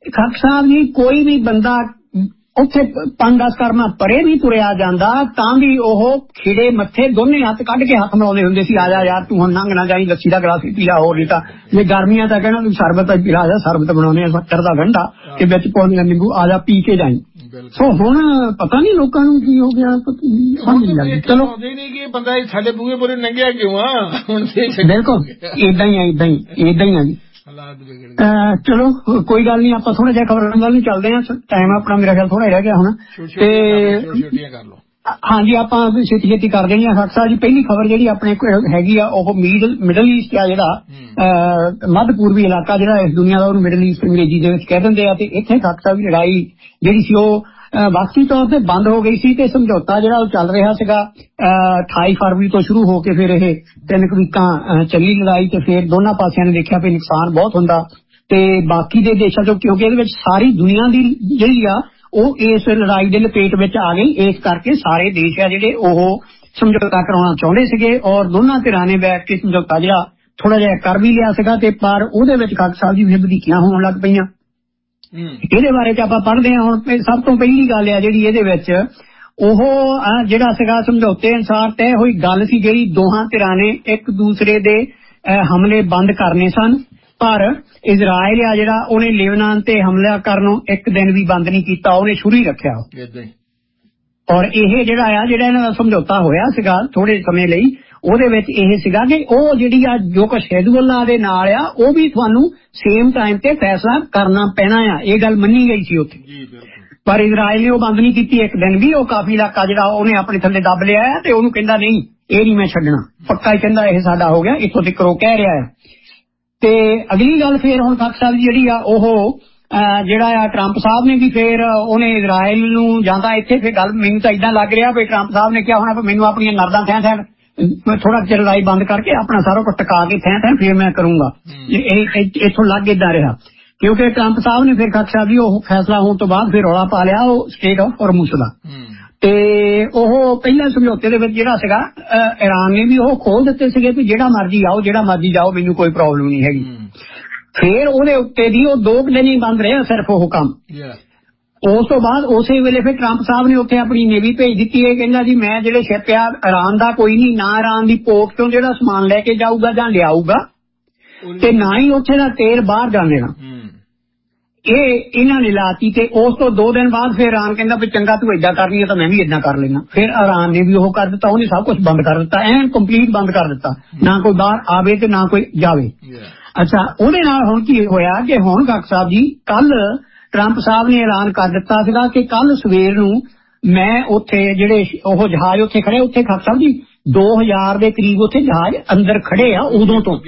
ਖੱਖ ਸਾਹਿਬ ਜੀ ਕੋਈ ਵੀ ਬੰਦਾ ਉੱਥੇ 5-10 ਕਰਮਾਂ ਪਰੇ ਵੀ ਤੁਰਿਆ ਜਾਂਦਾ ਤਾਂ ਵੀ ਉਹ ਖਿੜੇ ਮੱਥੇ ਦੋਨੇ ਹੱਥ ਕੱਢ ਕੇ ਹੱਥ ਮਿਲਾਉਂਦੇ ਹੁੰਦੇ ਸੀ। ਆ ਜਾ ਯਾਰ ਤੂੰ ਹੁਣ ਲੰਘ ਨਾ ਜਾਈ, ਲੱਸੀ ਦਾ ਗਲਾਸ ਪੀ ਲਾ, ਹੋਰ ਨਹੀਂ ਤਾਂ ਜੇ ਗਰਮੀਆਂ ਤਾਂ ਕਹਿਣਾ ਤੂੰ ਸਰਬਤ ਪੀ ਲਾ, ਸਰਬਤ ਬਣਾਉਣੇ 70 ਦਾ ਗੰਢਾ ਤੇ ਵਿੱਚ ਪਾਉਂਦੇ ਨਿੰਬੂ, ਆ ਜਾ ਪੀ ਕੇ ਜਾਈ। ਸੋ ਹੁਣ ਪਤਾ ਨਹੀਂ ਲੋਕਾਂ ਨੂੰ ਕੀ ਹੋ ਗਿਆ, ਸਮਝ ਨਹੀਂ ਲੱਗਦੀ। ਚਲੋ ਬੰਦਾ ਸਾਡੇ ਬੂਹੇ ਬੋਲੇ ਲੰਘਿਆ ਕਿਉਂ ਆ ਹੁਣ? ਬਿਲਕੁਲ ਏਦਾਂ ਹੀ ਆ ਜੀ। ਚਲੋ ਕੋਈ ਗੱਲ ਨਹੀਂ, ਆਪਾਂ ਥੋੜਾ ਜਿਹਾ ਖਬਰਾਂ ਵੱਲ ਨੂੰ ਚੱਲਦੇ ਹਾਂ। ਟਾਈਮ ਆਪਣਾ ਮੇਰਾ ਖਿਆਲ ਥੋੜਾ ਰਹਿ ਗਿਆ ਹੁਣ ਤੇ ਹਾਂਜੀ ਆਪਾਂ ਛੇਤੀ ਕਰ ਦੇਣੀ ਆ। ਖੱਖ ਸਾਹਿਬ ਜੀ ਪਹਿਲੀ ਖਬਰ ਜਿਹੜੀ ਆਪਣੇ ਕੋਲ ਹੈਗੀ ਆ ਉਹ ਮਿਡਲ ਈਸਟ ਆ, ਜਿਹੜਾ ਮੱਧ ਪੂਰਬੀ ਇਲਾਕਾ ਜਿਹੜਾ ਇਸ ਦੁਨੀਆ ਦਾ ਉਹਨੂੰ ਮਿਡਲ ਈਸਟ ਅੰਗਰੇਜ਼ੀ ਦੇ ਵਿੱਚ ਕਹਿ ਦਿੰਦੇ ਆ। ਤੇ ਇੱਥੇ ਖੱਖ ਸਾਹਿਬ ਦੀ ਲੜਾਈ ਜਿਹੜੀ ਸੀ ਉਹ ਵਕਤੀ ਤੌਰ ਤੇ ਬੰਦ ਹੋ ਗਈ ਸੀ ਤੇ ਸਮਝੌਤਾ ਜਿਹੜਾ ਉਹ ਚੱਲ ਰਿਹਾ ਸੀਗਾ 28 ਫਰਵਰੀ ਤੋਂ ਸ਼ੁਰੂ ਹੋ ਕੇ ਫਿਰ ਇਹ 3 ਵੀਕਾਂ ਚੱਲੀ ਲੜਾਈ। ਤੇ ਫਿਰ ਦੋਨਾਂ ਪਾਸਿਆਂ ਨੇ ਦੇਖਿਆ ਵੀ ਨੁਕਸਾਨ ਬਹੁਤ ਹੁੰਦਾ ਤੇ ਬਾਕੀ ਦੇ ਦੇਸ਼ਾਂ ਚੋਂ, ਕਿਉਂਕਿ ਇਹਦੇ ਵਿੱਚ ਸਾਰੀ ਦੁਨੀਆ ਦੀ ਜਿਹੜੀ ਆ ਉਹ ਇਸ ਲੜਾਈ ਦੇ ਲਪੇਟ ਵਿੱਚ ਆ ਗਈ। ਇਸ ਕਰਕੇ ਸਾਰੇ ਦੇਸ਼ ਆ ਜਿਹੜੇ ਉਹ ਸਮਝੌਤਾ ਕਰਾਉਣਾ ਚਾਹੁੰਦੇ ਸੀਗੇ ਔਰ ਦੋਨਾਂ ਧਿਰਾਂ ਨੇ ਬੈਠ ਕੇ ਸਮਝੌਤਾ ਜਿਹੜਾ ਥੋੜਾ ਜਿਹਾ ਕਰ ਵੀ ਲਿਆ ਸੀਗਾ। ਤੇ ਪਰ ਉਹਦੇ ਵਿੱਚ ਖੱਖ ਸਾਹਿਬ ਜੀ ਫਿਰ ਵਧੀਕੀਆਂ ਹੋਣ ਲੱਗ ਪਈਆਂ। ਇਹਦੇ ਬਾਰੇ ਚ ਆਪਾਂ ਪੜ੍ਹਦੇ ਹਾਂ। ਹੁਣ ਸਭ ਤੋਂ ਪਹਿਲੀ ਗੱਲ ਆ ਜਿਹੜੀ ਇਹਦੇ ਵਿੱਚ ਉਹ ਜਿਹੜਾ ਸੀਗਾ ਸਮਝੌਤੇ ਅਨੁਸਾਰ ਤੈਅ ਹੋਈ ਗੱਲ ਸੀ, ਜਿਹੜੀ ਦੋਹਾਂ ਧਿਰਾਂ ਨੇ ਇੱਕ ਦੂਸਰੇ ਦੇ ਹਮਲੇ ਬੰਦ ਕਰਨੇ ਸਨ। ਪਰ ਇਜ਼ਰਾਈਲ ਆ ਜਿਹੜਾ ਉਹਨੇ ਲੈਬਨਾਨ ਤੇ ਹਮਲਾ ਕਰਨੋਂ ਇੱਕ ਦਿਨ ਵੀ ਬੰਦ ਨਹੀਂ ਕੀਤਾ, ਉਹਨੇ ਸ਼ੁਰੂ ਹੀ ਰੱਖਿਆ। ਔਰ ਇਹ ਜਿਹੜਾ ਇਹਨਾਂ ਦਾ ਸਮਝੌਤਾ ਹੋਇਆ ਸੀਗਾ ਥੋੜੇ ਸਮੇਂ ਲਈ, ਉਹਦੇ ਵਿੱਚ ਇਹ ਸੀਗਾ ਕਿ ਉਹ ਜਿਹੜੀ ਆ ਜੋ ਕੁਛ ਹਿਜ਼ਬੁੱਲਾ ਦੇ ਨਾਲ ਆ ਉਹ ਵੀ ਤੁਹਾਨੂੰ ਸੇਮ ਟਾਈਮ ਤੇ ਫੈਸਲਾ ਕਰਨਾ ਪੈਣਾ ਆ। ਇਹ ਗੱਲ ਮੰਨੀ ਗਈ ਸੀ ਉੱਥੇ, ਪਰ ਇਜ਼ਰਾਈਲ ਨੇ ਉਹ ਬੰਦ ਨਹੀਂ ਕੀਤੀ ਇੱਕ ਦਿਨ ਵੀ। ਉਹ ਕਾਫੀ ਇਲਾਕਾ ਜਿਹੜਾ ਉਹਨੇ ਆਪਣੇ ਥੱਲੇ ਦੱਬ ਲਿਆ ਹੈ ਤੇ ਉਹਨੂੰ ਕਹਿੰਦਾ ਨਹੀਂ ਇਹ ਨਹੀਂ ਮੈਂ ਛੱਡਣਾ, ਪੱਕਾ ਹੀ ਕਹਿੰਦਾ ਇਹ ਸਾਡਾ ਹੋ ਗਿਆ, ਇੱਥੋਂ ਤੱਕ ਉਹ ਕਹਿ ਰਿਹਾ ਹੈ। ਤੇ ਅਗਲੀ ਗੱਲ ਫਿਰ ਹੁਣ ਖੱਖ ਸਾਹਿਬ ਜਿਹੜੀ ਆ ਉਹ ਜਿਹੜਾ ਆ ਟਰੰਪ ਸਾਹਿਬ ਨੇ ਵੀ ਫਿਰ ਉਹਨੇ ਇਜ਼ਰਾਈਲ ਨੂੰ ਜਾਂਦਾ ਇੱਥੇ ਫਿਰ ਗੱਲ ਮੈਨੂੰ ਤਾਂ ਏਦਾਂ ਲੱਗ ਰਿਹਾ ਵੀ ਟਰੰਪ ਸਾਹਿਬ ਨੇ ਕਿਹਾ ਹੋਣਾ ਮੈਨੂੰ ਆਪਣੀਆਂ ਨਰਦਾਂ ਥੈਂ ਥੋੜਾ ਚਿਰ ਲੜਾਈ ਬੰਦ ਕਰਕੇ ਆਪਣਾ ਸਾਰਾ ਕੁਝ ਟਿਕਾ ਕੇ ਥੈਂ ਫਿਰ ਮੈਂ ਕਰੂੰਗਾ। ਇੱਥੋਂ ਲੱਗ ਏਦਾਂ ਰਿਹਾ ਕਿਉਂਕਿ ਟਰੰਪ ਸਾਹਿਬ ਨੇ ਫਿਰ ਖੱਖ ਸਾਹਿਬ ਜੀ ਉਹ ਫੈਸਲਾ ਹੋਣ ਤੋਂ ਬਾਅਦ ਫਿਰ ਰੌਲਾ ਪਾ ਲਿਆ ਉਹ ਸਟੇਟ ਆਫ ਹੋਰਮੁਜ਼ ਦਾ। ਤੇ ਉਹ ਪਹਿਲਾਂ ਸਮਝੌਤੇ ਦੇ ਵਿੱਚ ਜਿਹੜਾ ਸੀਗਾ ਈਰਾਨ ਨੇ ਵੀ ਉਹ ਖੋਲ ਦਿੱਤੇ ਸੀਗੇ ਵੀ ਜਿਹੜਾ ਮਰਜੀ ਆਓ ਜਿਹੜਾ ਮਰਜੀ ਜਾਓ ਮੈਨੂੰ ਕੋਈ ਪ੍ਰੋਬਲਮ ਨਹੀਂ ਹੈਗੀ। ਫਿਰ ਉਹਦੇ ਉੱਤੇ ਦੀ ਉਹ 2 ਦਿਨ ਹੀ ਬੰਦ ਰਿਹਾ ਸਿਰਫ ਉਹ ਕੰਮ। ਉਸ ਤੋਂ ਬਾਅਦ ਉਸੇ ਵੇਲੇ ਫਿਰ ਟਰੰਪ ਸਾਹਿਬ ਨੇ ਉੱਥੇ ਆਪਣੀ ਨੇਵੀ ਭੇਜ ਦਿੱਤੀ। ਇਹ ਕਹਿੰਦਾ ਜੀ ਮੈਂ ਜਿਹੜੇ ਸ਼ਿਪ ਆ ਈਰਾਨ ਦਾ ਕੋਈ ਨਹੀਂ, ਨਾ ਈਰਾਨ ਦੀ ਪੋਰਟ ਤੋਂ ਜਿਹੜਾ ਸਮਾਨ ਲੈ ਕੇ ਜਾਊਗਾ ਜਾਂ ਲਿਆਊਗਾ ਤੇ ਨਾ ਹੀ ਉੱਥੇ ਦਾ ਤੇਲ ਬਾਹਰ ਜਾਣ ਦੇਣਾ। ਇਹ ਇਹਨਾਂ ਨੇ ਲਾਤੀ। ਤੇ ਉਸ ਤੋਂ 2 ਦਿਨ ਬਾਅਦ ਫਿਰ ਈਰਾਨ ਕਹਿੰਦਾ ਵੀ ਚੰਗਾ ਤੂੰ ਏਦਾਂ ਕਰਨੀ ਹੈ ਤਾਂ ਮੈਂ ਵੀ ਏਦਾਂ ਕਰ ਲੈਣਾ। ਫਿਰ ਈਰਾਨ ਨੇ ਵੀ ਉਹ ਕਰ ਦਿੱਤਾ, ਉਹਨੇ ਸਭ ਕੁਝ ਬੰਦ ਕਰ ਦਿੱਤਾ, ਐਨ ਕੰਪਲੀਟ ਬੰਦ ਕਰ ਦਿੱਤਾ, ਨਾ ਕੋਈ ਬਾਹਰ ਆਵੇ ਤੇ ਨਾ ਕੋਈ ਜਾਵੇ। ਅੱਛਾ ਉਹਦੇ ਨਾਲ ਹੁਣ ਕੀ ਹੋਇਆ ਕਿ ਹੁਣ ਖੱਖ ਸਾਹਿਬ ਜੀ ਕੱਲ ਟਰੰਪ ਸਾਹਿਬ ਨੇ ਐਲਾਨ ਕਰ ਦਿੱਤਾ ਸੀਗਾ ਕਿ ਕੱਲ ਸਵੇਰ ਨੂੰ ਮੈਂ ਉੱਥੇ ਜਿਹੜੇ ਉਹ ਜਹਾਜ਼ ਉੱਥੇ ਖੜੇ ਉੱਥੇ ਖੱਖ ਸਾਹਿਬ ਜੀ 2000 ਦੇ ਕਰੀਬ ਉੱਥੇ ਜਹਾਜ਼ ਅੰਦਰ ਖੜੇ ਆ ਉਦੋਂ ਤੋਂ।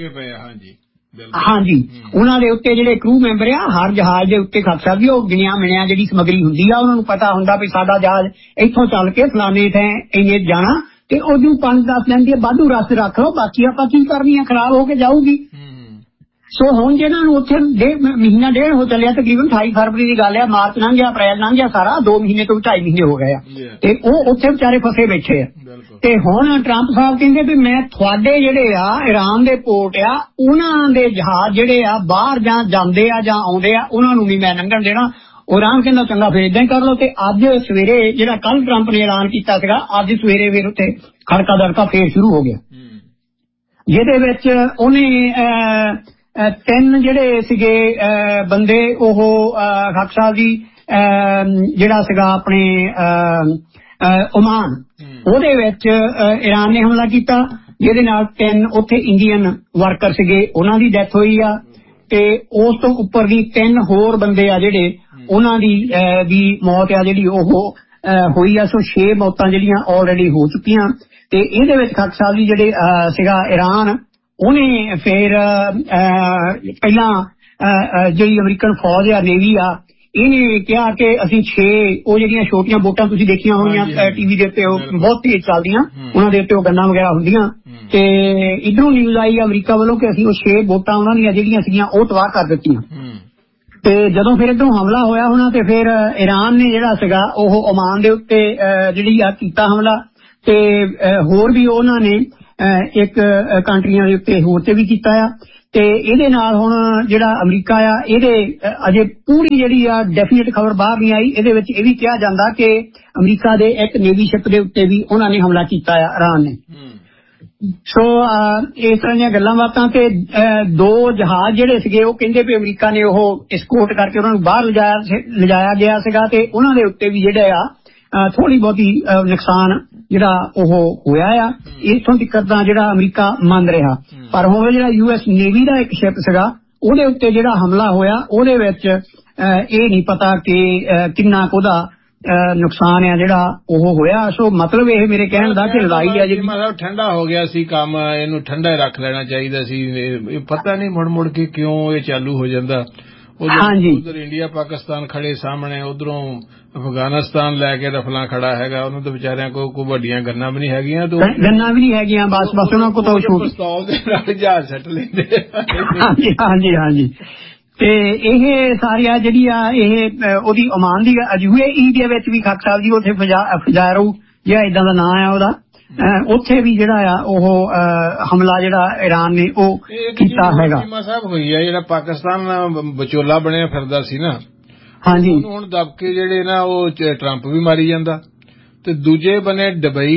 ਹਾਂਜੀ ਉਹਨਾਂ ਦੇ ਉੱਤੇ ਜਿਹੜੇ ਕਰੂ ਮੈਂਬਰ ਆ ਹਰ ਜਹਾਜ਼ ਦੇ ਉੱਤੇ ਖੱਖ ਸਾਹਿਬ ਜੀ ਉਹ ਗਿਣਿਆ ਮਿਣਿਆ ਜਿਹੜੀ ਸਮੱਗਰੀ ਹੁੰਦੀ ਆ ਉਹਨਾਂ ਨੂੰ ਪਤਾ ਹੁੰਦਾ ਵੀ ਸਾਡਾ ਜਹਾਜ਼ ਇੱਥੋਂ ਚੱਲ ਕੇ ਫਲਾਣੇ ਥਾਂ ਇੰਨੇ ਜਾਣਾ ਤੇ ਉਹਨੂੰ 5-10 ਦਿਨ ਦੀ ਵਾਧੂ ਰਸਤੇ ਰੱਖ ਲਓ, ਬਾਕੀ ਆਪਾਂ ਕੀ ਕਰਨੀ ਆ ਖਰਾਬ ਹੋ ਕੇ ਜਾਊਗੀ। ਸੋ ਹੁਣ ਜਿਹਨਾਂ ਨੂੰ ਉੱਥੇ ਮਹੀਨਾ ਡੇਢ ਹੋ ਚੱਲਿਆ ਤਕਰੀਬਨ 28 ਫਰਵਰੀ ਦੀ ਗੱਲ ਆ, ਮਾਰਚ ਲੰਘ ਗਿਆ, ਅਪ੍ਰੈਲ ਲੰਘ ਗਿਆ, ਸਾਰਾ 2 ਮਹੀਨੇ ਤੋਂ 2.5 ਮਹੀਨੇ ਹੋ ਗਏ ਆ ਤੇ ਉਹ ਉੱਥੇ ਵਿਚਾਰੇ ਫਸੇ ਬੈਠੇ ਆ। ਤੇ ਹੁਣ ਟਰੰਪ ਸਾਹਿਬ ਕਹਿੰਦੇ ਵੀ ਮੈਂ ਤੁਹਾਡੇ ਜਿਹੜੇ ਆ ਈਰਾਨ ਦੇ ਪੋਰਟ ਆ ਉਹਨਾਂ ਦੇ ਜਹਾਜ਼ ਜਿਹੜੇ ਆ ਬਾਹਰ ਜਾਂ ਜਾਂਦੇ ਆ ਜਾਂ ਆਉਂਦੇ ਆ ਉਹਨਾਂ ਨੂੰ ਨਹੀਂ ਮੈਂ ਲੰਘਣ ਦੇਣਾ। ਈਰਾਨ ਕਹਿੰਦਾ ਚੰਗਾ ਫਿਰ ਏਦਾਂ ਹੀ ਕਰ ਲਓ। ਤੇ ਅੱਜ ਸਵੇਰੇ ਜਿਹੜਾ ਕੱਲ ਟਰੰਪ ਨੇ ਐਲਾਨ ਕੀਤਾ ਸੀਗਾ ਅੱਜ ਸਵੇਰੇ ਫਿਰ ਉੱਥੇ ਖੜਕਾ ਦੜਕਾ ਫੇਰ ਸ਼ੁਰੂ ਹੋ ਗਿਆ, ਜਿਹਦੇ ਵਿੱਚ ਉਹਨੇ 3 ਜਿਹੜੇ ਸੀਗੇ ਬੰਦੇ ਉਹ ਖੱਖ ਸਾਹਿਬ ਜੀ ਜਿਹੜਾ ਸੀਗਾ ਆਪਣੇ ਓਮਾਨ ਉਹਦੇ ਵਿੱਚ ਈਰਾਨ ਨੇ ਹਮਲਾ ਕੀਤਾ, ਜਿਹਦੇ ਨਾਲ 3 ਉੱਥੇ ਇੰਡੀਅਨ ਵਰਕਰ ਸੀਗੇ ਉਹਨਾਂ ਦੀ ਡੈਥ ਹੋਈ ਆ। ਤੇ ਉਸ ਤੋਂ ਉੱਪਰ ਦੀ 3 ਹੋਰ ਬੰਦੇ ਆ ਜਿਹੜੇ ਉਹਨਾਂ ਦੀ ਮੌਤ ਆ ਜਿਹੜੀ ਉਹ ਹੋਈ ਆ। ਸੋ 6 ਮੌਤਾਂ ਜਿਹੜੀਆਂ ਆਲਰੇਡੀ ਹੋ ਚੁੱਕੀਆਂ। ਤੇ ਇਹਦੇ ਵਿੱਚ ਖੱਖ ਸਾਹਿਬ ਜੀ ਜਿਹੜੇ ਸੀਗਾ ਈਰਾਨ ਉਹਨੇ ਫਿਰ ਪਹਿਲਾਂ ਜਿਹੜੀ ਅਮਰੀਕਨ ਫੌਜ ਆ ਨੇਵੀ ਆ ਇਹਨੇ ਕਿਹਾ ਕਿ ਅਸੀਂ 6 ਉਹ ਜਿਹੜੀਆਂ ਛੋਟੀਆਂ ਬੋਟਾਂ ਤੁਸੀਂ ਦੇਖੀਆਂ ਹੋਣੀਆਂ ਟੀਵੀ ਦੇ ਉੱਤੇ ਉਹ ਬਹੁਤ ਤੇਜ਼ ਚੱਲਦੀਆਂ ਉਹਨਾਂ ਦੇ ਉੱਤੇ ਉਹ ਗੰਨਾਂ ਵਗੈਰਾ ਹੁੰਦੀਆਂ। ਤੇ ਇੱਧਰੋਂ ਨਿਊਜ਼ ਆਈ ਅਮਰੀਕਾ ਵੱਲੋਂ ਕਿ ਅਸੀਂ ਉਹ 6 ਬੋਟਾਂ ਉਹਨਾਂ ਦੀਆਂ ਜਿਹੜੀਆਂ ਸੀਗੀਆਂ ਉਹ ਤਬਾਹ ਕਰ ਦਿੱਤੀਆਂ। ਤੇ ਜਦੋਂ ਫਿਰ ਇੱਧਰੋਂ ਹਮਲਾ ਹੋਇਆ ਹੋਣਾ ਤੇ ਫਿਰ ਈਰਾਨ ਨੇ ਜਿਹੜਾ ਸੀਗਾ ਉਹ ਓਮਾਨ ਦੇ ਉੱਤੇ ਜਿਹੜੀ ਆ ਕੀਤਾ ਹਮਲਾ। ਤੇ ਹੋਰ ਵੀ ਉਹਨਾਂ ਨੇ ਇੱਕ ਕੰਟਰੀਆਂ ਦੇ ਉੱਤੇ ਹੋਰ ਤੇ ਵੀ ਕੀਤਾ ਆ। ਤੇ ਇਹਦੇ ਨਾਲ ਹੁਣ ਜਿਹੜਾ ਅਮਰੀਕਾ ਆ ਇਹਦੇ ਅਜੇ ਪੂਰੀ ਜਿਹੜੀ ਆ ਡੈਫੀਨੇਟ ਖਬਰ ਬਾਹਰ ਨਹੀਂ ਆਈ। ਇਹਦੇ ਵਿੱਚ ਇਹ ਵੀ ਕਿਹਾ ਜਾਂਦਾ ਕਿ ਅਮਰੀਕਾ ਦੇ ਇੱਕ ਨੇਵੀ ਸ਼ਿਪ ਦੇ ਉੱਤੇ ਵੀ ਉਹਨਾਂ ਨੇ ਹਮਲਾ ਕੀਤਾ ਆ, ਇਰਾਨ ਨੇ। ਸੋ ਇਸ ਤਰ੍ਹਾਂ ਦੀਆਂ ਗੱਲਾਂ ਬਾਤਾਂ। ਤੇ 2 ਜਹਾਜ਼ ਜਿਹੜੇ ਸੀਗੇ ਉਹ ਕਹਿੰਦੇ ਵੀ ਅਮਰੀਕਾ ਨੇ ਉਹ ਐਸਕੋਰਟ ਕਰਕੇ ਉਹਨਾਂ ਨੂੰ ਬਾਹਰ ਲਿਜਾਇਆ ਗਿਆ ਸੀਗਾ ਤੇ ਉਹਨਾਂ ਦੇ ਉੱਤੇ ਵੀ ਜਿਹੜਾ ਆ ਥੋੜੀ ਬਹੁਤੀ ਨੁਕਸਾਨ ਜਿਹੜਾ ਉਹ ਹੋਇਆ ਆ। ਇੱਥੋਂ ਤੱਕ ਤਾਂ ਜਿਹੜਾ ਅਮਰੀਕਾ ਮੰਨ ਰਿਹਾ, ਪਰ ਹੁਣ ਜਿਹੜਾ US ਨੇਵੀ ਦਾ ਇੱਕ ਸ਼ਿਪ ਸੀਗਾ ਉਹਦੇ ਉੱਤੇ ਜਿਹੜਾ ਹਮਲਾ ਹੋਇਆ ਉਹਦੇ ਵਿੱਚ ਇਹ ਨਹੀਂ ਪਤਾ ਕਿ ਕਿੰਨਾ ਕੁ ਉਹਦਾ ਨੁਕਸਾਨ ਆ ਜਿਹੜਾ ਉਹ ਹੋਇਆ। ਸੋ ਮਤਲਬ ਇਹ ਮੇਰੇ ਕਹਿਣ ਦਾ ਕਿ ਲੜਾਈ ਆ ਜਿਹੜੀ ਮਤਲਬ ਠੰਡਾ ਹੋ ਗਿਆ ਸੀ ਕੰਮ, ਇਹਨੂੰ ਠੰਡਾ ਰੱਖ ਲੈਣਾ ਚਾਹੀਦਾ ਸੀ। ਇਹ ਪਤਾ ਨਹੀਂ ਮੁੜ ਕੇ ਕਿਉਂ ਇਹ ਚਾਲੂ ਹੋ ਜਾਂਦਾ। ਉਧਰ ਇੰਡੀਆ ਪਾਕਿਸਤਾਨ ਖੜੇ ਸਾਹਮਣੇ, ਉਧਰੋਂ ਅਫਗਾਨਿਸਤਾਨ ਲੈ ਕੇ ਰਫਲਾਂ ਖੜਾ ਹੈਗਾ। ਉਹਨੂੰ ਤਾਂ ਵਿਚਾਰਿਆਂ ਕੋਈ ਵੱਡੀਆਂ ਗੰਨਾਂ ਵੀ ਨਹੀਂ ਹੈਗੀਆਂ, ਗੰਨਾਂ ਵੀ ਨਹੀਂ ਹੈਗੀਆਂ। ਬਸ ਉਹਨਾਂ ਕੋਲ ਤਾਂ ਪਿਸਤੌਲ ਦੇ ਨਾਲ ਜਹਾਜ਼ ਸੱਟ ਲੈਂਦੇ। ਹਾਂਜੀ। ਤੇ ਇਹ ਸਾਰੀਆਂ ਜਿਹੜੀ ਆ ਇਹ ਉਹਦੀ ਓਮਾਨ ਦੀ UAE ਦੇ ਵਿੱਚ ਵੀ ਖਾਕ ਸਾਹਿਬ ਜੀ ਉੱਥੇ ਫਜਾਰੋ ਜਿਹੜਾ ਏਦਾਂ ਦਾ ਨਾਂ ਆ ਉਹਦਾ, ਉੱਥੇ ਵੀ ਜਿਹੜਾ ਆ ਉਹ ਹਮਲਾ ਜਿਹੜਾ ਈਰਾਨ ਨੇ ਉਹ ਕੀਤਾ ਹੈਗਾ। ਸਾਹਿਬ ਹੋਈ ਆ ਜਿਹੜਾ ਪਾਕਿਸਤਾਨ ਵਿਚੋਲਾ ਬਣਿਆ ਫਿਰਦਾ ਸੀ ਨਾ, ਹਾਂਜੀ, ਹੁਣ ਦਬਕੇ ਜਿਹੜੇ ਨਾ ਉਹ ਟਰੰਪ ਵੀ ਮਾਰੀ ਜਾਂਦਾ। ਤੇ ਦੂਜੇ ਬੰਨੇ ਦੁਬਈ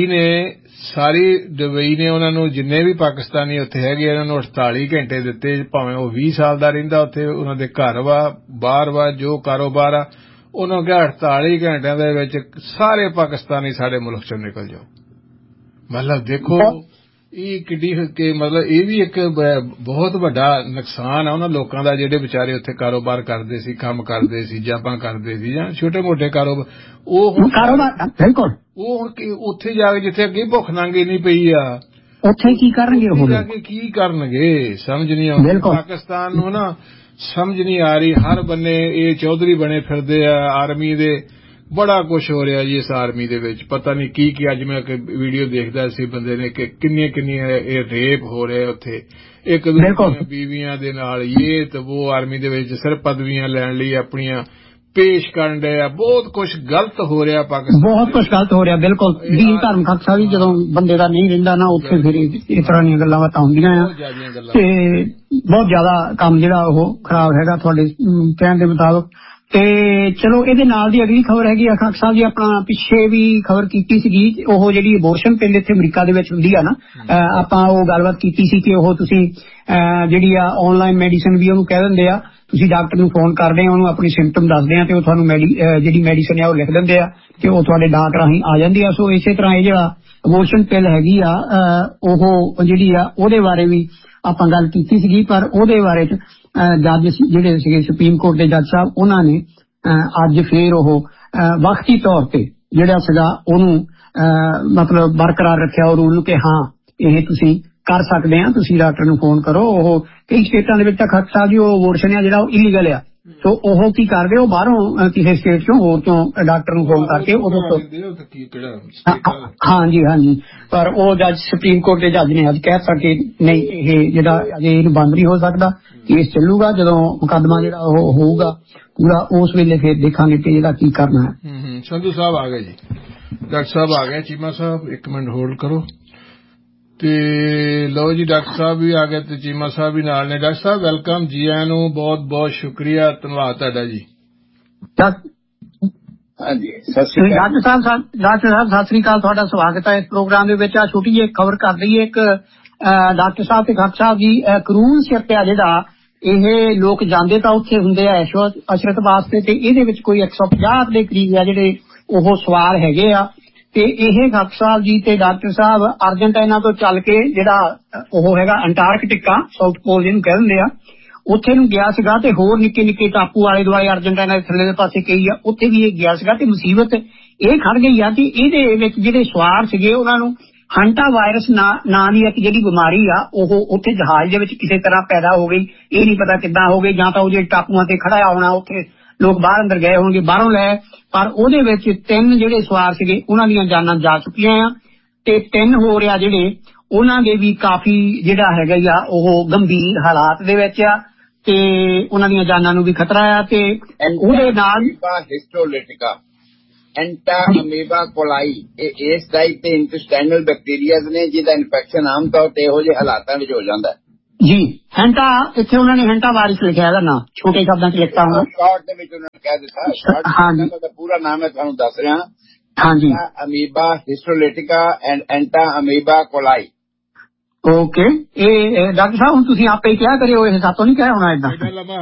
ਨੇ ਉਹਨਾਂ ਨੂੰ ਜਿੰਨੇ ਵੀ ਪਾਕਿਸਤਾਨੀ ਉੱਥੇ ਹੈਗੇ ਉਹਨਾਂ ਨੂੰ 48 ਘੰਟੇ ਦਿੱਤੇ, ਭਾਵੇਂ ਉਹ 20 ਸਾਲ ਦਾ ਰਹਿੰਦਾ ਉੱਥੇ, ਉਹਨਾਂ ਦੇ ਘਰ ਵਾ ਬਾਹਰ ਵਾ ਜੋ ਕਾਰੋਬਾਰ ਆ, ਉਹਨਾਂ ਕਿਹਾ 48 ਘੰਟਿਆਂ ਦੇ ਵਿੱਚ ਸਾਰੇ ਪਾਕਿਸਤਾਨੀ ਸਾਡੇ ਮੁਲਕ ਚੋਂ ਨਿਕਲ ਜਾਓ। ਮਤਲਬ ਦੇਖੋ ਇਹ ਕਿੱਡੀ ਮਤਲਬ ਇਹ ਵੀ ਇੱਕ ਬਹੁਤ ਵੱਡਾ ਨੁਕਸਾਨ ਆ ਉਹਨਾਂ ਲੋਕਾਂ ਦਾ ਜਿਹੜੇ ਵਿਚਾਰੇ ਉੱਥੇ ਕਾਰੋਬਾਰ ਕਰਦੇ ਸੀ, ਕੰਮ ਕਰਦੇ ਸੀ, ਜਾਬਾਂ ਕਰਦੇ ਸੀ ਜਾਂ ਛੋਟੇ ਮੋਟੇ ਕਾਰੋਬਾਰ। ਉਹ ਬਿਲਕੁਲ ਉਹ ਹੁਣ ਉੱਥੇ ਜਾ ਕੇ ਜਿੱਥੇ ਅੱਗੇ ਭੁੱਖ ਨੰਗ ਨਹੀਂ ਪਈ ਆ, ਉੱਥੇ ਕੀ ਕਰਨਗੇ? ਉਹ ਜਾ ਕੇ ਕੀ ਕਰਨਗੇ ਸਮਝ ਨਹੀਂ ਆਉਂਦੀ। ਪਾਕਿਸਤਾਨ ਨੂੰ ਨਾ ਸਮਝ ਨਹੀਂ ਆ ਰਹੀ। ਹਰ ਬੰਨੇ ਇਹ ਚੌਧਰੀ ਬਣੇ ਫਿਰਦੇ ਆ ਆਰਮੀ ਦੇ। ਬੜਾ ਕੁਛ ਹੋ ਰਿਹਾ ਜੀ ਇਸ ਆਰਮੀ ਦੇ ਵਿੱਚ, ਪਤਾ ਨਹੀਂ ਕੀ ਅੱਜ ਮੈਂ ਵੀਡੀਓ ਦੇਖਦਾ ਸੀ ਬੰਦੇ ਨੇ ਕਿ ਕਿੰਨੀਆਂ ਇਹ ਰੇਪ ਹੋ ਰਹੇ ਉੱਥੇ ਇੱਕ ਦੂਜੇ ਬੀਵੀਆਂ ਦੇ ਨਾਲ। ਇਹ ਤੇ ਉਹ ਆਰਮੀ ਦੇ ਵਿੱਚ ਸਿਰਫ ਪਦਵੀਆਂ ਲੈਣ ਲਈ ਆਪਣੀਆਂ ਪੇਸ਼ ਕਰਨ ਡਏ ਆ। ਬਹੁਤ ਕੁਛ ਗਲਤ ਹੋ ਰਿਹਾ ਪਾਕਿਸਤਾਨ, ਬਹੁਤ ਕੁਛ ਗਲਤ ਹੋ ਰਿਹਾ। ਬਿਲਕੁਲ ਦੀਨ ਧਰਮ ਖਾਕਸਾ ਵੀ ਜਦੋਂ ਬੰਦੇ ਦਾ ਨਹੀਂ ਰਹਿੰਦਾ ਨਾ ਉੱਥੇ ਫਿਰ ਇਸ ਤਰ੍ਹਾਂ ਦੀਆਂ ਗੱਲਾਂ ਬਾਤਾਂ ਹੁੰਦੀਆਂ ਆ ਤੇ ਬਹੁਤ ਜ਼ਿਆਦਾ ਕੰਮ ਜਿਹੜਾ ਉਹ ਖਰਾਬ ਹੈਗਾ ਤੁਹਾਡੇ ਕਹਿਣ ਦੇ ਮੁਤਾਬਕ। ਤੇ ਚਲੋ ਇਹਦੇ ਨਾਲ ਦੀ ਅਗਲੀ ਖਬਰ ਹੈਗੀ ਆ ਖਾਕ ਸਾਹਿਬ ਜੀ, ਆਪਣਾ ਪਿੱਛੇ ਵੀ ਖਬਰ ਕੀਤੀ ਸੀਗੀ ਉਹ ਜਿਹੜੀ ਅਬੋਰਸ਼ਨ ਪਿਲ ਇੱਥੇ ਅਮਰੀਕਾ ਦੇ ਵਿੱਚ ਹੁੰਦੀ ਆ ਨਾ, ਆਪਾਂ ਉਹ ਗੱਲਬਾਤ ਕੀਤੀ ਸੀ ਕਿ ਉਹ ਤੁਸੀਂ ਜਿਹੜੀ ਆ ਆਨਲਾਈਨ ਮੈਡੀਸਨ ਵੀ ਉਹਨੂੰ ਕਹਿ ਦਿੰਦੇ ਆ, ਤੁਸੀਂ ਡਾਕਟਰ ਨੂੰ ਫੋਨ ਕਰਦੇ ਆ, ਉਹਨੂੰ ਆਪਣੀ ਸਿੰਪਟਮ ਦੱਸਦੇ ਆ ਤੇ ਉਹ ਤੁਹਾਨੂੰ ਜਿਹੜੀ ਮੈਡੀਸਨ ਆ ਉਹ ਲਿਖ ਦਿੰਦੇ ਆ ਤੇ ਉਹ ਤੁਹਾਡੇ ਡਾਕ ਰਾਹੀਂ ਆ ਜਾਂਦੀ ਆ। ਸੋ ਇਸੇ ਤਰ੍ਹਾਂ ਇਹ ਜਿਹੜਾ ਅਬੋਰਸ਼ਨ ਪਿਲ ਹੈਗੀ ਆ ਉਹ ਜਿਹੜੀ ਆ ਉਹਦੇ ਬਾਰੇ ਵੀ ਆਪਾਂ ਗੱਲ ਕੀਤੀ ਸੀਗੀ, ਪਰ ਉਹਦੇ ਬਾਰੇ ਚ ਜੱਜ ਜਿਹੜੇ ਸੀਗੇ ਸੁਪਰੀਮ ਕੋਰਟ ਦੇ ਜੱਜ ਸਾਹਿਬ ਉਹਨਾਂ ਨੇ ਅੱਜ ਫੇਰ ਉਹ ਵਕਤੀ ਤੌਰ ਤੇ ਜਿਹੜਾ ਸੀਗਾ ਉਹਨੂੰ ਮਤਲਬ ਬਰਕਰਾਰ ਰੱਖਿਆ ਉਹ ਰੂਲ ਨੂੰ ਕਿ ਹਾਂ ਇਹ ਤੁਸੀਂ ਕਰ ਸਕਦੇ ਆ, ਤੁਸੀਂ ਡਾਕਟਰ ਨੂੰ ਫੋਨ ਕਰੋ। ਉਹ ਕਈ ਸਟੇਟਾਂ ਦੇ ਵਿੱਚ ਤਾਂ ਖਾਕ ਸਾਹਿਬ ਜੀ ਉਹ ਅਬੋਰਸ਼ਨ ਆ ਜਿਹੜਾ ਉਹ ਇਲੀਗਲ ਆ। ਸੋ ਉਹ ਕੀ ਕਰਦੇ, ਉਹ ਬਾਹਰੋਂ ਕਿਸੇ ਸਟੇਟ ਚੋਂ ਹੋਰ ਤੋਂ ਡਾਕਟਰ ਨੂੰ ਫੋਨ ਕਰਕੇ ਉਦੋਂ ਤੋਂ ਹਾਂਜੀ ਪਰ ਉਹ ਜੱਜ ਸੁਪਰੀਮ ਕੋਰਟ ਦੇ ਜੱਜ ਨੇ ਅੱਜ ਕਹਿ ਸਕੇ ਨਹੀਂ ਇਹ ਜਿਹੜਾ ਅਜੇ ਇਹਨੂੰ ਬੰਦ ਨਹੀਂ ਹੋ ਸਕਦਾ, ਕੇਸ ਚੱਲੂਗਾ। ਜਦੋਂ ਮੁਕੱਦਮਾ ਜਿਹੜਾ ਉਹ ਹੋਊਗਾ ਪੂਰਾ ਉਸ ਵੇਲੇ ਫਿਰ ਦੇਖਾਂਗੇ ਕਿ ਇਹਦਾ ਕੀ ਕਰਨਾ ਹੈ। ਸੰਧੂ ਸਾਹਿਬ ਆ ਗਏ ਜੀ, ਡਾਕਟਰ ਸਾਹਿਬ ਆ ਗਏ। ਚੀਮਾ ਸਾਹਿਬ ਇੱਕ ਮਿੰਟ ਹੋਲਡ ਕਰੋ। ਤੇ ਲਓ ਜੀ ਡਾਕਟਰ ਸਾਹਿਬ ਵੀ ਆ ਗਏ ਤੇ ਚੀਮਾ ਸਾਹਿਬ ਵੀ ਨਾਲ ਨੇ। ਡਾਕਟਰ ਸਾਹਿਬ ਵੈਲਕਮ ਜੀ, ਆਇਆਂ ਨੂੰ ਬਹੁਤ ਬਹੁਤ ਸ਼ੁਕਰੀਆ, ਧੰਨਵਾਦ ਤੁਹਾਡਾ ਜੀ। ਡਾਕਟਰ ਸਾਹਿਬ ਸਤਿ ਸ੍ਰੀ ਅਕਾਲ, ਤੁਹਾਡਾ ਸਵਾਗਤ ਹੈ ਇਸ ਪ੍ਰੋਗਰਾਮ ਦੇ ਵਿੱਚ। ਆ ਛੋਟੀ ਜਿਹੀ ਖਬਰ ਕਰ ਦਈਏ ਇੱਕ ਡਾਕਟਰ ਸਾਹਿਬ ਤੇ ਖਾਕ ਸਾਹਿਬ ਜੀ ਕਰੂਨ ਸ਼ਿਪ ਆ ਜਿਹੜਾ ਇਹ ਲੋਕ ਜਾਂਦੇ ਤਾਂ ਉੱਥੇ ਹੁੰਦੇ ਆ ਅਸ਼ਰਤ ਵਾਸਤੇ ਤੇ ਇਹਦੇ ਵਿੱਚ ਕੋਈ 150 ਦੇ ਕਰੀਬ ਆ ਜਿਹੜੇ ਉਹ ਸਵਾਰ ਹੈਗੇ ਆ ਤੇ ਇਹ ਖਾਕ ਸਾਹਿਬ ਜੀ ਤੇ ਡਾਕਟਰ ਸਾਹਿਬ ਅਰਜਨਟਾਈਨਾ ਤੋਂ ਚੱਲ ਕੇ ਜਿਹੜਾ ਉਹ ਹੈਗਾ ਅੰਟਾਰਕਟਿਕਾ ਸਾਊਥ ਪੋਲ ਜਿਹਨੂੰ ਕਹਿ ਦਿੰਦੇ ਆ ਉੱਥੇ ਨੂੰ ਗਿਆ ਸੀਗਾ ਤੇ ਹੋਰ ਨਿੱਕੇ ਨਿੱਕੇ ਟਾਪੂ ਆਲੇ ਦੁਆਲੇ ਅਰਜਨਟਾਈਨਾ ਦੇ ਥੱਲੇ ਦੇ ਪਾਸੇ ਕਈ ਆ ਉੱਥੇ ਵੀ ਇਹ ਗਿਆ ਸੀਗਾ ਤੇ ਮੁਸੀਬਤ ਇਹ ਖੜ ਗਈ ਆ ਕਿ ਇਹਦੇ ਵਿੱਚ ਜਿਹੜੇ ਸਵਾਰ ਸੀਗੇ ਉਹਨਾਂ ਨੂੰ ਹੰਟਾ ਵਾਇਰਸ ਨਾਂ ਦੀ ਇੱਕ ਜਿਹੜੀ ਬਿਮਾਰੀ ਆ ਉਹ ਉੱਥੇ ਜਹਾਜ਼ ਦੇ ਵਿੱਚ ਕਿਸੇ ਤਰ੍ਹਾਂ ਪੈਦਾ ਹੋ ਗਈ। ਇਹ ਨਹੀਂ ਪਤਾ ਕਿੱਦਾਂ ਹੋ ਗਈ, ਜਾਂ ਤਾਂ ਉਹ ਜਿਹੜੇ ਟਾਪੂਆਂ ਤੇ ਖੜਾ ਹੋਣਾ ਉੱਥੇ ਲੋਕ ਬਾਹਰ ਅੰਦਰ ਗਏ ਹੋਣਗੇ ਬਾਹਰੋਂ ਲੈ, ਪਰ ਉਹਦੇ ਵਿੱਚ 3 ਜਿਹੜੇ ਸਵਾਰ ਸੀਗੇ ਉਹਨਾਂ ਦੀਆਂ ਜਾਨਾਂ ਜਾ ਚੁੱਕੀਆਂ ਆ ਤੇ 3 ਹੋਰ ਆ ਜਿਹੜੇ ਉਹਨਾਂ ਦੇ ਵੀ ਕਾਫੀ ਜਿਹੜਾ ਹੈਗਾ ਆ ਉਹ ਗੰਭੀਰ ਹਾਲਾਤ ਦੇ ਵਿੱਚ ਆ ਤੇ ਉਹਨਾਂ ਦੀਆਂ ਜਾਨਾਂ ਨੂੰ ਵੀ ਖਤਰਾ ਆ। ਤੇ ਉਹਦੇ ਨਾਲ ਐਂਟਾ ਅਮੀਬਾ ਕੋਲਾਈ ਇਸ ਟਾਈਪ ਦੇ ਇੰਟੈਸਟਾਈਨਲ ਬੈਕਟੀਰੀਆਜ਼ ਨੇ ਜਿਹਦਾ ਇਨਫੈਕਸ਼ਨ ਆਮ ਤੌਰ ਤੇ ਇਹੋ ਜਿਹੇ ਹਾਲਾਤਾਂ ਵਿੱਚ ਹੋ ਜਾਂਦਾ ਜੀ। ਹੈਂਟਾ ਇੱਥੇ ਉਹਨਾਂ ਨੇ ਹੈਂਟਾ ਵਾਇਰਸ ਲਿਖਿਆ ਇਹਦਾ ਨਾਂ ਛੋਟੇ ਸ਼ਬਦਾਂ 'ਚ ਲਿਖਤਾ ਹੋਣਾ, ਸ਼ਾਰਟ ਦੇ ਵਿੱਚ ਉਹਨਾਂ ਨੇ ਕਹਿ ਦਿੱਤਾ। ਹਾਂਜੀ, ਪੂਰਾ ਨਾਮ ਮੈਂ ਤੁਹਾਨੂੰ ਦੱਸ ਰਿਹਾ। ਹਾਂਜੀ, ਅਮੀਬਾ ਹਿਸਟੋਲੇਟਿਕਾ ਐਂਡ ਐਂਟਾ ਅਮੀਬਾ ਕੋਲਾਈ। ਓਕੇ, ਇਹ ਡਾਕਟਰ ਸਾਹਿਬ ਹੁਣ ਤੁਸੀਂ ਆਪੇ ਹੀ ਕਿਹਾ ਕਰਿਓ, ਇਹ ਸਾਤੋਂ ਨਹੀਂ ਕਹਿ ਹੋਣਾ ਏਦਾਂ।